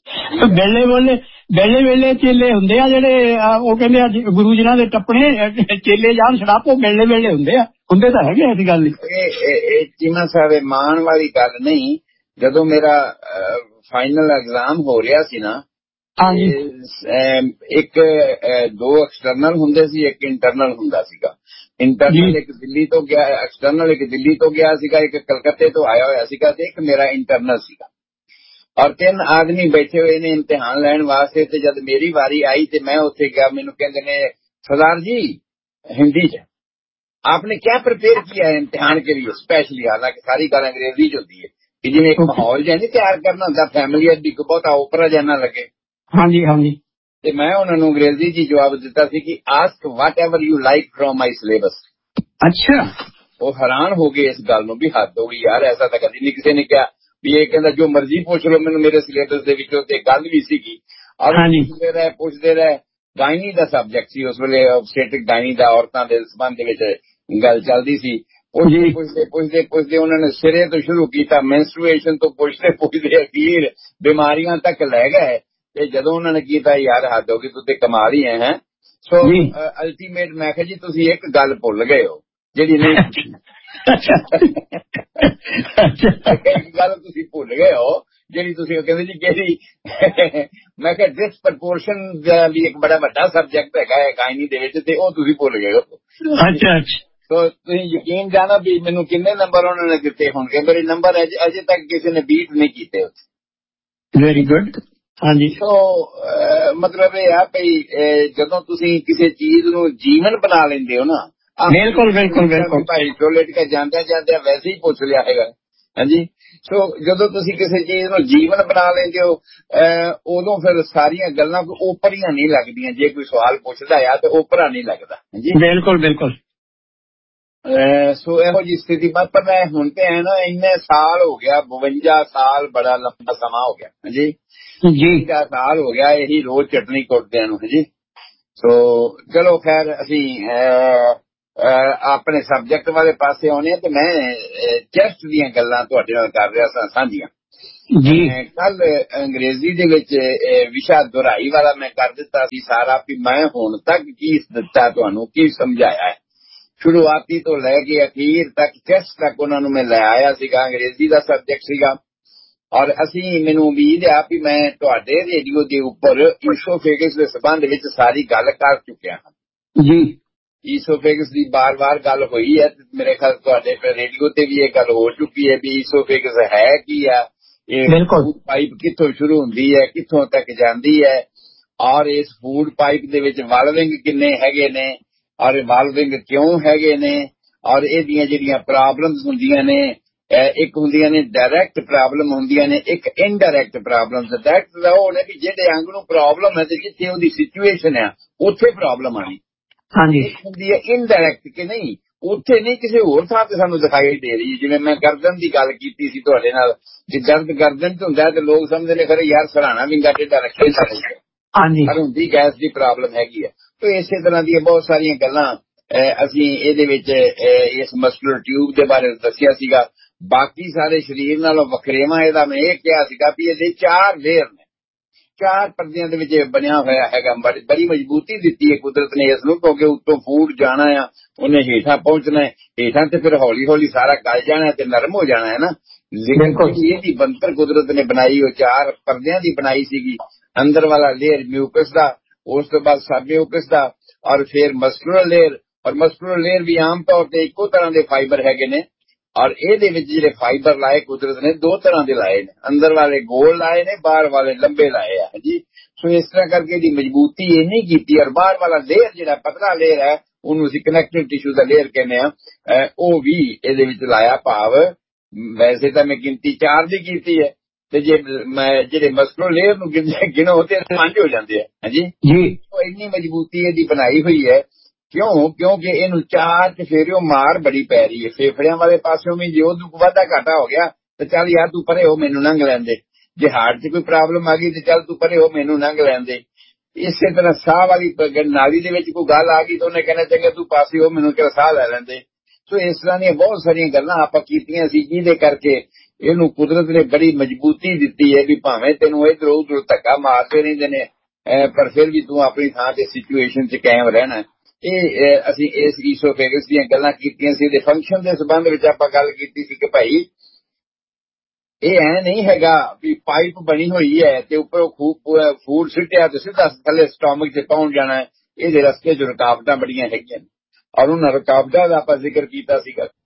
ਵੇਲੇ ਚੇਲੇ ਹੁੰਦੇ ਆ ਜਿਹੜੇ ਉਹ ਕਹਿੰਦੇ ਆ ਗੁਰੂ ਜਿਹਨਾਂ ਦੇ ਟੱਪਣੇ ਚੇਲੇ ਜਾਣ ਛੜਾਪੋ, ਵੇਲੇ ਹੁੰਦੇ ਆ, ਹੁੰਦੇ ਤਾਂ ਹੈਗੇ, ਐਸੀ ਗੱਲ ਨਹੀਂ। ਇਹ ਚੀਮਾ ਸਾਹਿਬ ਮਾਣ ਵਾਲੀ ਗੱਲ ਨਹੀਂ। ਜਦੋਂ ਮੇਰਾ ਫਾਈਨਲ ਐਗਜ਼ਾਮ ਹੋ ਰਿਹਾ ਸੀ ਨਾ, ਇੱਕ 2 ਐਕਸਟਰਨਲ ਹੁੰਦੇ ਸੀ, ਇੱਕ ਇੰਟਰਨਲ ਹੁੰਦਾ ਸੀਗਾ। ਇੰਟਰਨਲ ਇੱਕ ਦਿੱਲੀ ਤੋਂ ਗਿਆ, ਐਕਸਟਰਨਲ ਇੱਕ ਦਿੱਲੀ ਤੋਂ ਗਿਆ ਸੀਗਾ, ਇੱਕ ਕਲਕੱਤੇ ਤੋਂ ਆਇਆ ਹੋਇਆ ਸੀਗਾ, ਤੇ ਇੱਕ ਮੇਰਾ ਇੰਟਰਨਲ ਸੀਗਾ। ਔਰ 3 ਆਦਮੀ ਬੈਠੇ ਹੋਏ ਨੇ ਇਮਤਿਹਾਨ ਲੈਣ ਵਾਸਤੇ। ਤੇ ਜਦ ਮੇਰੀ ਵਾਰੀ ਆਈ ਤੇ ਮੈਂ ਉੱਥੇ ਗਿਆ, ਮੈਨੂੰ ਕਹਿੰਦੇ ਨੇ सरदार जी हिंदी च आपने क्या प्रिपेयर किया है इम्तिहान के लिए स्पेशली, हालांकि सारी गल अंग्रेजी च होती है कि जिवें एक माहौल जिहा नहीं तैयार करना होंदा फैमिली अड्डी को बहुत ओपरा जिहा ना लगे। हाँ जी हाँ जी। ते मैं उन्हां नूं अंग्रेजी च जवाब दिता सी कि ask what ever you like from my syllabus. अच्छा, वो हैरान हो गए इस गल नूं भी हद हो गई यार, ऐसा तो कदी नहीं किसी ने कहा भी ये कहंदा जो मर्जी पूछ लो मैनूं मेरे सिलेबस दे विचों। ते गल भी सीगी और पुछदे रहे गायनी का सबजैक्ट सी उस वेले, ऑब्सटेट्रिक गायनी का औरतां दे संबंध विच गल चलदी सी। पुछदे उन्होंने सिरे तो शुरू किया, मेंस्ट्रुएशन तो पुछदे अखीर बीमारियां तक लै गए। ते जदों उन्होंने किया यार हद हो गई, तू ते कमाल ही है। सो अल्टीमेट मैं कहा जी तुसीं एक गल भुल गए हो जिहड़ी नहीं एक गल तुसीं भुल गए हो ਜਿਹੜੀ ਤੁਸੀਂ ਕਹਿੰਦੇ ਜੀ ਕਿਹੜੀ ਮੈਂ ਕਿਹਾ ਡਿਸਪ੍ਰੋਪੋਰਸ਼ਨ ਵੀ ਇੱਕ ਬੜਾ ਵੱਡਾ ਸਬਜੈਕਟ ਹੈਗਾ ਹੈ ਗਾਇਨੀ ਦੇ ਵਿੱਚ, ਤੇ ਉਹ ਤੁਸੀਂ ਭੁੱਲ ਗਏ ਹੋ। ਅੱਛਾ ਅੱਛਾ। ਸੋ ਤੁਸੀਂ ਯਕੀਨ ਜਾਣੋ ਵੀ ਮੈਨੂੰ ਕਿੰਨੇ ਨੰਬਰ ਉਹਨਾਂ ਨੇ ਦਿੱਤੇ ਹੋਣਗੇ, ਮੇਰੇ ਨੰਬਰ ਅਜੇ ਤੱਕ ਕਿਸੇ ਨੇ ਬੀਟ ਨਹੀਂ ਕੀਤੇ ਉੱਥੇ। Very good. ਹਾਂਜੀ। ਸੋ ਮਤਲਬ ਇਹ ਆ ਵੀ ਜਦੋਂ ਤੁਸੀਂ ਕਿਸੇ ਚੀਜ਼ ਨੂੰ ਜੀਵਨ ਬਣਾ ਲੈਂਦੇ ਹੋ ਨਾ, ਬਿਲਕੁਲ ਬਿਲਕੁਲ ਬਿਲਕੁਲ ਭਾਈ ਟੋਇਲਟ ਕੇ ਜਾਂਦਿਆਂ ਵੈਸੇ ਹੀ ਪੁੱਛ ਲਿਆ ਹੈਗਾ। ਹਾਂਜੀ। ਸੋ ਜਦੋਂ ਤੁਸੀਂ ਕਿਸੇ ਚੀਜ਼ ਨੂੰ ਜੀਵਨ ਬਣਾ ਲੈਂਦੇ ਹੋ ਉਦੋਂ ਫਿਰ ਸਾਰੀਆਂ ਗੱਲਾਂ ਕੋਈ ਓਪਰੀਆਂ ਨਹੀਂ ਲੱਗਦੀਆਂ। ਜੇ ਕੋਈ ਸਵਾਲ ਪੁੱਛਦਾ ਆ ਤੇ ਓਪਰਾ ਨਹੀਂ ਲੱਗਦਾ। ਹਾਂਜੀ ਬਿਲਕੁਲ ਬਿਲਕੁਲ। ਸੋ ਇਹੋ ਜਿਹੀ ਸਥਿਤੀ ਪਰ ਮੈਂ ਹੁਣ ਤੇ ਹੈ ਨਾ ਇੰਨੇ ਸਾਲ ਹੋ ਗਿਆ, 52 ਸਾਲ ਬੜਾ ਲੰਬਾ ਸਮਾਂ ਹੋ ਗਿਆ। ਹਾਂਜੀ। ਜੀ ਸਾਲ ਹੋ ਗਿਆ ਇਹੀ ਰੋਜ਼ ਚਟਨੀ ਕੁੱਟਦਿਆਂ ਨੂੰ ਜੀ। ਸੋ ਚਲੋ ਖੈਰ ਅਸੀਂ ਆਪਣੇ ਸਬਜੈਕਟ ਵਾਲੇ ਪਾਸੇ ਆਉਣੇ ਆ ਤੇ ਮੈਂ ਚੈਸਟ ਦੀਆਂ ਗੱਲਾਂ ਤੁਹਾਡੇ ਨਾਲ ਕਰ ਰਿਹਾ ਸਾਂ ਸਾਂਝੀਆਂ ਜੀ। ਕੱਲ ਅੰਗਰੇਜ਼ੀ ਦੇ ਵਿੱਚ ਵਿਸ਼ਾ ਦੁਹਰਾਈ ਵਾਲਾ ਮੈਂ ਕਰ ਦਿੱਤਾ ਸੀ ਸਾਰਾ ਵੀ ਮੈਂ ਹੁਣ ਤੱਕ ਕੀ ਦਿੱਤਾ ਤੁਹਾਨੂੰ ਕੀ ਸਮਝਾਇਆ ਹੈ ਸ਼ੁਰੂਆਤੀ ਤੋਂ ਲੈ ਕੇ ਅਖੀਰ ਤੱਕ ਚੈਸਟ ਤੱਕ ਉਹਨਾਂ ਨੂੰ ਮੈਂ ਲੈ ਆਇਆ ਸੀਗਾ। ਅੰਗਰੇਜ਼ੀ ਦਾ ਸਬਜੈਕਟ ਸੀਗਾ ਔਰ ਅਸੀਂ ਮੈਨੂੰ ਉਮੀਦ ਆ ਵੀ ਮੈਂ ਤੁਹਾਡੇ ਰੇਡੀਓ ਦੇ ਉੱਪਰ ਈਸੋਫੇਗਸ ਦੇ ਸੰਬੰਧ ਵਿੱਚ ਸਾਰੀ ਗੱਲ ਕਰ ਚੁੱਕਿਆ ਹਾਂ ਜੀ। ਈਸੋਫੇਗਸ ਦੀ ਬਾਰ-ਬਾਰ ਗੱਲ ਹੋਈ ਹੈ ਮੇਰੇ ਖਿਆਲ ਤੁਹਾਡੇ ਰੇਡੀਓ ਤੇ ਵੀ ਇਹ ਗੱਲ ਹੋ ਚੁੱਕੀ ਹੈ ਵੀ ਈਸੋਫੇਗਸ ਹੈ ਕੀ ਆ, ਇਹ ਫੂਡ ਪਾਈਪ ਕਿੱਥੋਂ ਸ਼ੁਰੂ ਹੁੰਦੀ ਹੈ ਕਿੱਥੋਂ ਤੱਕ ਜਾਂਦੀ ਹੈ ਔਰ ਇਸ ਫੂਡ ਪਾਈਪ ਦੇ ਵਿੱਚ ਵਾਲਵਿੰਗ ਕਿੰਨੇ ਹੈਗੇ ਨੇ ਔਰ ਵਾਲਵਿੰਗ ਕਿਉਂ ਹੈਗੇ ਨੇ ਔਰ ਇਹਦੀਆਂ ਜਿਹੜੀਆਂ ਪ੍ਰੋਬਲਮਸ ਹੁੰਦੀਆਂ ਨੇ ਇੱਕ ਹੁੰਦੀਆਂ ਨੇ ਡਾਇਰੈਕਟ ਪ੍ਰੋਬਲਮ ਹੁੰਦੀਆਂ ਨੇ ਇੱਕ ਇਨਡਾਇਰੈਕਟ ਪ੍ਰੋਬਲਮਸ। ਡਾਇਰੈਕਟ ਉਹ ਨੇ ਵੀ ਜਿਹੜੇ ਅੰਗ ਨੂੰ ਪ੍ਰੋਬਲਮ ਹੈ ਤੇ ਜਿੱਥੇ ਉਹਦੀ ਸਿਚੁਏਸ਼ਨ ਆ ਉੱਥੇ ਪ੍ਰੋਬਲਮ ਆਣੀ। ਹਾਂਜੀ। ਹੁੰਦੀ ਹੈ ਇਨਡਾਇਰੈਕਟ ਕਿ ਨਹੀਂ ਉੱਥੇ ਨਹੀਂ ਕਿਸੇ ਹੋਰ ਥਾਂ ਤੇ ਸਾਨੂੰ ਦਿਖਾਈ ਦੇ ਰਹੀ। ਜਿਵੇਂ ਮੈਂ ਗਰਦਨ ਦੀ ਗੱਲ ਕੀਤੀ ਸੀ ਤੁਹਾਡੇ ਨਾਲ ਕਿ ਦਰਦ ਗਰਦਨ ਚ ਹੁੰਦਾ ਤੇ ਲੋਕ ਸਮਝਦੇ ਨੇ ਖਰੇ ਯਾਰ ਸਰਾਣਾ ਵਿੰਗਾ ਢਿੱਡਾ ਰੱਖਿਆ ਜਾਂਦਾ। ਹਾਂਜੀ। ਪਰ ਹੁੰਦੀ ਗੈਸ ਦੀ ਪ੍ਰੋਬਲਮ ਹੈਗੀ ਹੈ। ਤੇ ਇਸੇ ਤਰ੍ਹਾਂ ਦੀਆਂ ਬਹੁਤ ਸਾਰੀਆਂ ਗੱਲਾਂ ਅਸੀਂ ਇਹਦੇ ਵਿੱਚ ਇਸ ਮਸਕੂਲਰ ਟਿਊਬ ਦੇ ਬਾਰੇ ਦੱਸਿਆ ਸੀਗਾ। ਬਾਕੀ ਸਾਰੇ ਸਰੀਰ ਨਾਲੋਂ ਵੱਖਰੇਵਾਂ ਇਹਦਾ ਮੈਂ ਇਹ ਕਿਹਾ ਸੀਗਾ ਵੀ ਇਹਦੇ 4 ਲੇਅਰ ਨੇ, 4 ਪਰਦਿਆਂ ਦੇ ਵਿੱਚ ਬਣਿਆ ਹੋਇਆ ਹੈਗਾ। ਬੜੀ ਮਜ਼ਬੂਤੀ ਦਿੱਤੀ ਹੈ ਕੁਦਰਤ ਨੇ ਇਸ ਨੂੰ ਕਿਉਂਕਿ ਉੱਤੋਂ ਫੂਡ ਜਾਣਾ ਆ ਉਹਨੇ ਹੇਠਾਂ ਪਹੁੰਚਣਾ ਹੈ ਹੇਠਾਂ ਤੇ ਫਿਰ ਹੌਲੀ ਹੌਲੀ ਸਾਰਾ ਗਲ ਜਾਣਾ ਤੇ ਨਰਮ ਹੋ ਜਾਣਾ ਹੈ ਨਾ। ਲੇਕਿਨ ਇਹਦੀ ਬਣਤਰ ਕੁਦਰਤ ਨੇ ਬਣਾਈ ਉਹ 4 ਪਰਦਿਆਂ ਦੀ ਬਣਾਈ ਸੀਗੀ। ਅੰਦਰ ਵਾਲਾ ਲੇਅਰ ਮਿਊਕਸ ਦਾ, ਉਸ ਤੋਂ ਬਾਅਦ ਸਬ ਮਿਊਕਸ ਦਾ ਔਰ ਫਿਰ ਮਸਕੂਲਰ ਲੇਅਰ। ਔਰ ਮਸਕੂਲਰ ਲੇਅਰ ਵੀ ਆਮ ਤੌਰ ਤੇ ਇੱਕੋ ਤਰ੍ਹਾਂ ਦੇ ਫਾਈਬਰ ਹੈਗੇ ਨੇ ਔਰ ਇਹਦੇ ਵਿੱਚ ਜਿਹੜੇ ਫਾਈਬਰ ਲਾਏ ਕੁਦਰਤ ਨੇ 2 ਤਰ੍ਹਾਂ ਦੇ ਲਾਏ ਨੇ। ਅੰਦਰ ਵਾਲੇ ਗੋਲ ਲਾਏ ਨੇ ਬਾਹਰ ਵਾਲੇ ਲੰਬੇ ਲਾਏ ਆ ਜੀ। ਸੋ ਇਸ ਤਰ੍ਹਾਂ ਕਰਕੇ ਇਹਦੀ ਮਜ਼ਬੂਤੀ ਇੰਨੀ ਕੀਤੀ ਔਰ ਬਾਹਰ ਵਾਲਾ ਲੇਅਰ ਜਿਹੜਾ ਪਤਲਾ ਲੇਅਰ ਹੈ ਉਹਨੂੰ ਅਸੀਂ ਕਨੈਕਟਿਵ ਟਿਸ਼ੂ ਦਾ ਲੇਅਰ ਕਹਿੰਦੇ ਆ ਉਹ ਵੀ ਇਹਦੇ ਵਿੱਚ ਲਾਇਆ। ਭਾਵ ਵੈਸੇ ਤਾਂ ਮੈਂ ਗਿਣਤੀ 4 ਦੀ ਕੀਤੀ ਹੈ ਤੇ ਜੇ ਮੈਂ ਜਿਹੜੇ ਮਸਕੂਲਰ ਲੇਅਰ ਨੂੰ ਗਿਣੋ ਤੇ 5 ਹੋ ਜਾਂਦੇ ਆ ਹਾਂਜੀ ਜੀ। ਇੰਨੀ ਮਜ਼ਬੂਤੀ ਇਹਦੀ ਬਣਾਈ ਹੋਈ ਹੈ ਕਿਉਂਕਿ ਇਹਨੂੰ 4 ਚਫੇਰਿਓ ਮਾਰ ਬੜੀ ਪੈ ਰਹੀ ਹੈ ਫੇਫੜਿਆਂ ਵਾਲੇ ਪਾਸਿਓਂ ਵੀ। ਜੇ ਉਹ ਵਾਧਾ ਘਾਟਾ ਹੋ ਗਿਆ ਤੇ ਚੱਲ ਯਾਰ ਤੂੰ ਪਰੇ ਹੋ ਮੈਨੂੰ ਲੰਘ ਲੈਂਦੇ। ਜੇ ਹਾਰਟ 'ਚ ਕੋਈ ਪ੍ਰੋਬਲਮ ਆ ਗਈ ਤੇ ਚੱਲ ਤੂੰ ਪਰੇ ਹੋ ਮੈਨੂੰ ਲੰਘ ਲੈਂਦੇ। ਇਸੇ ਤਰ੍ਹਾਂ ਸਾਹ ਵਾਲੀ ਨਾਲੀ ਦੇ ਵਿੱਚ ਕੋਈ ਗੱਲ ਆ ਗਈ ਤਾਂ ਉਹਨੇ ਕਹਿਣਾ ਚੰਗਾ ਤੂੰ ਪਾਸੇ ਹੋ ਮੈਨੂੰ ਕਿਹੜਾ ਸਾਹ ਲੈ ਲੈਂਦੇ। ਸੋ ਇਸ ਤਰ੍ਹਾਂ ਦੀਆਂ ਬਹੁਤ ਸਾਰੀਆਂ ਗੱਲਾਂ ਆਪਾਂ ਕੀਤੀਆਂ ਸੀ ਜਿਹਦੇ ਕਰਕੇ ਇਹਨੂੰ ਕੁਦਰਤ ਨੇ ਬੜੀ ਮਜ਼ਬੂਤੀ ਦਿੱਤੀ ਹੈ ਵੀ ਭਾਵੇਂ ਤੈਨੂੰ ਇੱਧਰੋਂ ਉੱਧਰੋਂ ਧੱਕਾ ਮਾਰਦੇ ਰਹਿੰਦੇ ਨੇ ਪਰ ਫਿਰ ਵੀ ਤੂੰ ਆਪਣੀ ਥਾਂ ਤੇ ਸਿਚੁਏਸ਼ਨ 'ਚ ਕਾਇਮ ਰਹਿਣਾ। ਇਹ ਅਸੀਂ ਇਸ ਈਸੋਫੇਗਸ ਦੀਆਂ ਗੱਲਾਂ ਕੀਤੀਆਂ ਸੀ। ਇਹਦੇ ਫੰਕਸ਼ਨ ਦੇ ਸੰਬੰਧ ਵਿੱਚ ਆਪਾਂ ਗੱਲ ਕੀਤੀ ਸੀ ਕਿ ਭਾਈ ਇਹ ਐ ਨਹੀਂ ਹੈਗਾ ਵੀ ਪਾਈਪ ਬਣੀ ਹੋਈ ਹੈ ਤੇ ਉੱਪਰੋਂ ਫੂਡ ਸਿੱਟਿਆ ਤੇ ਸਿੱਧਾ ਥੱਲੇ ਸਟੋਮਕ 'ਚ ਪਹੁੰਚ ਜਾਣਾ। ਇਹਦੇ ਰਸਤੇ 'ਚ ਰੁਕਾਵਟਾਂ ਬੜੀਆਂ ਹੈਗੀਆਂ ਔਰ ਉਹਨਾਂ ਰੁਕਾਵਟਾਂ ਦਾ ਆਪਾਂ ਜ਼ਿਕਰ ਕੀਤਾ ਸੀਗਾ।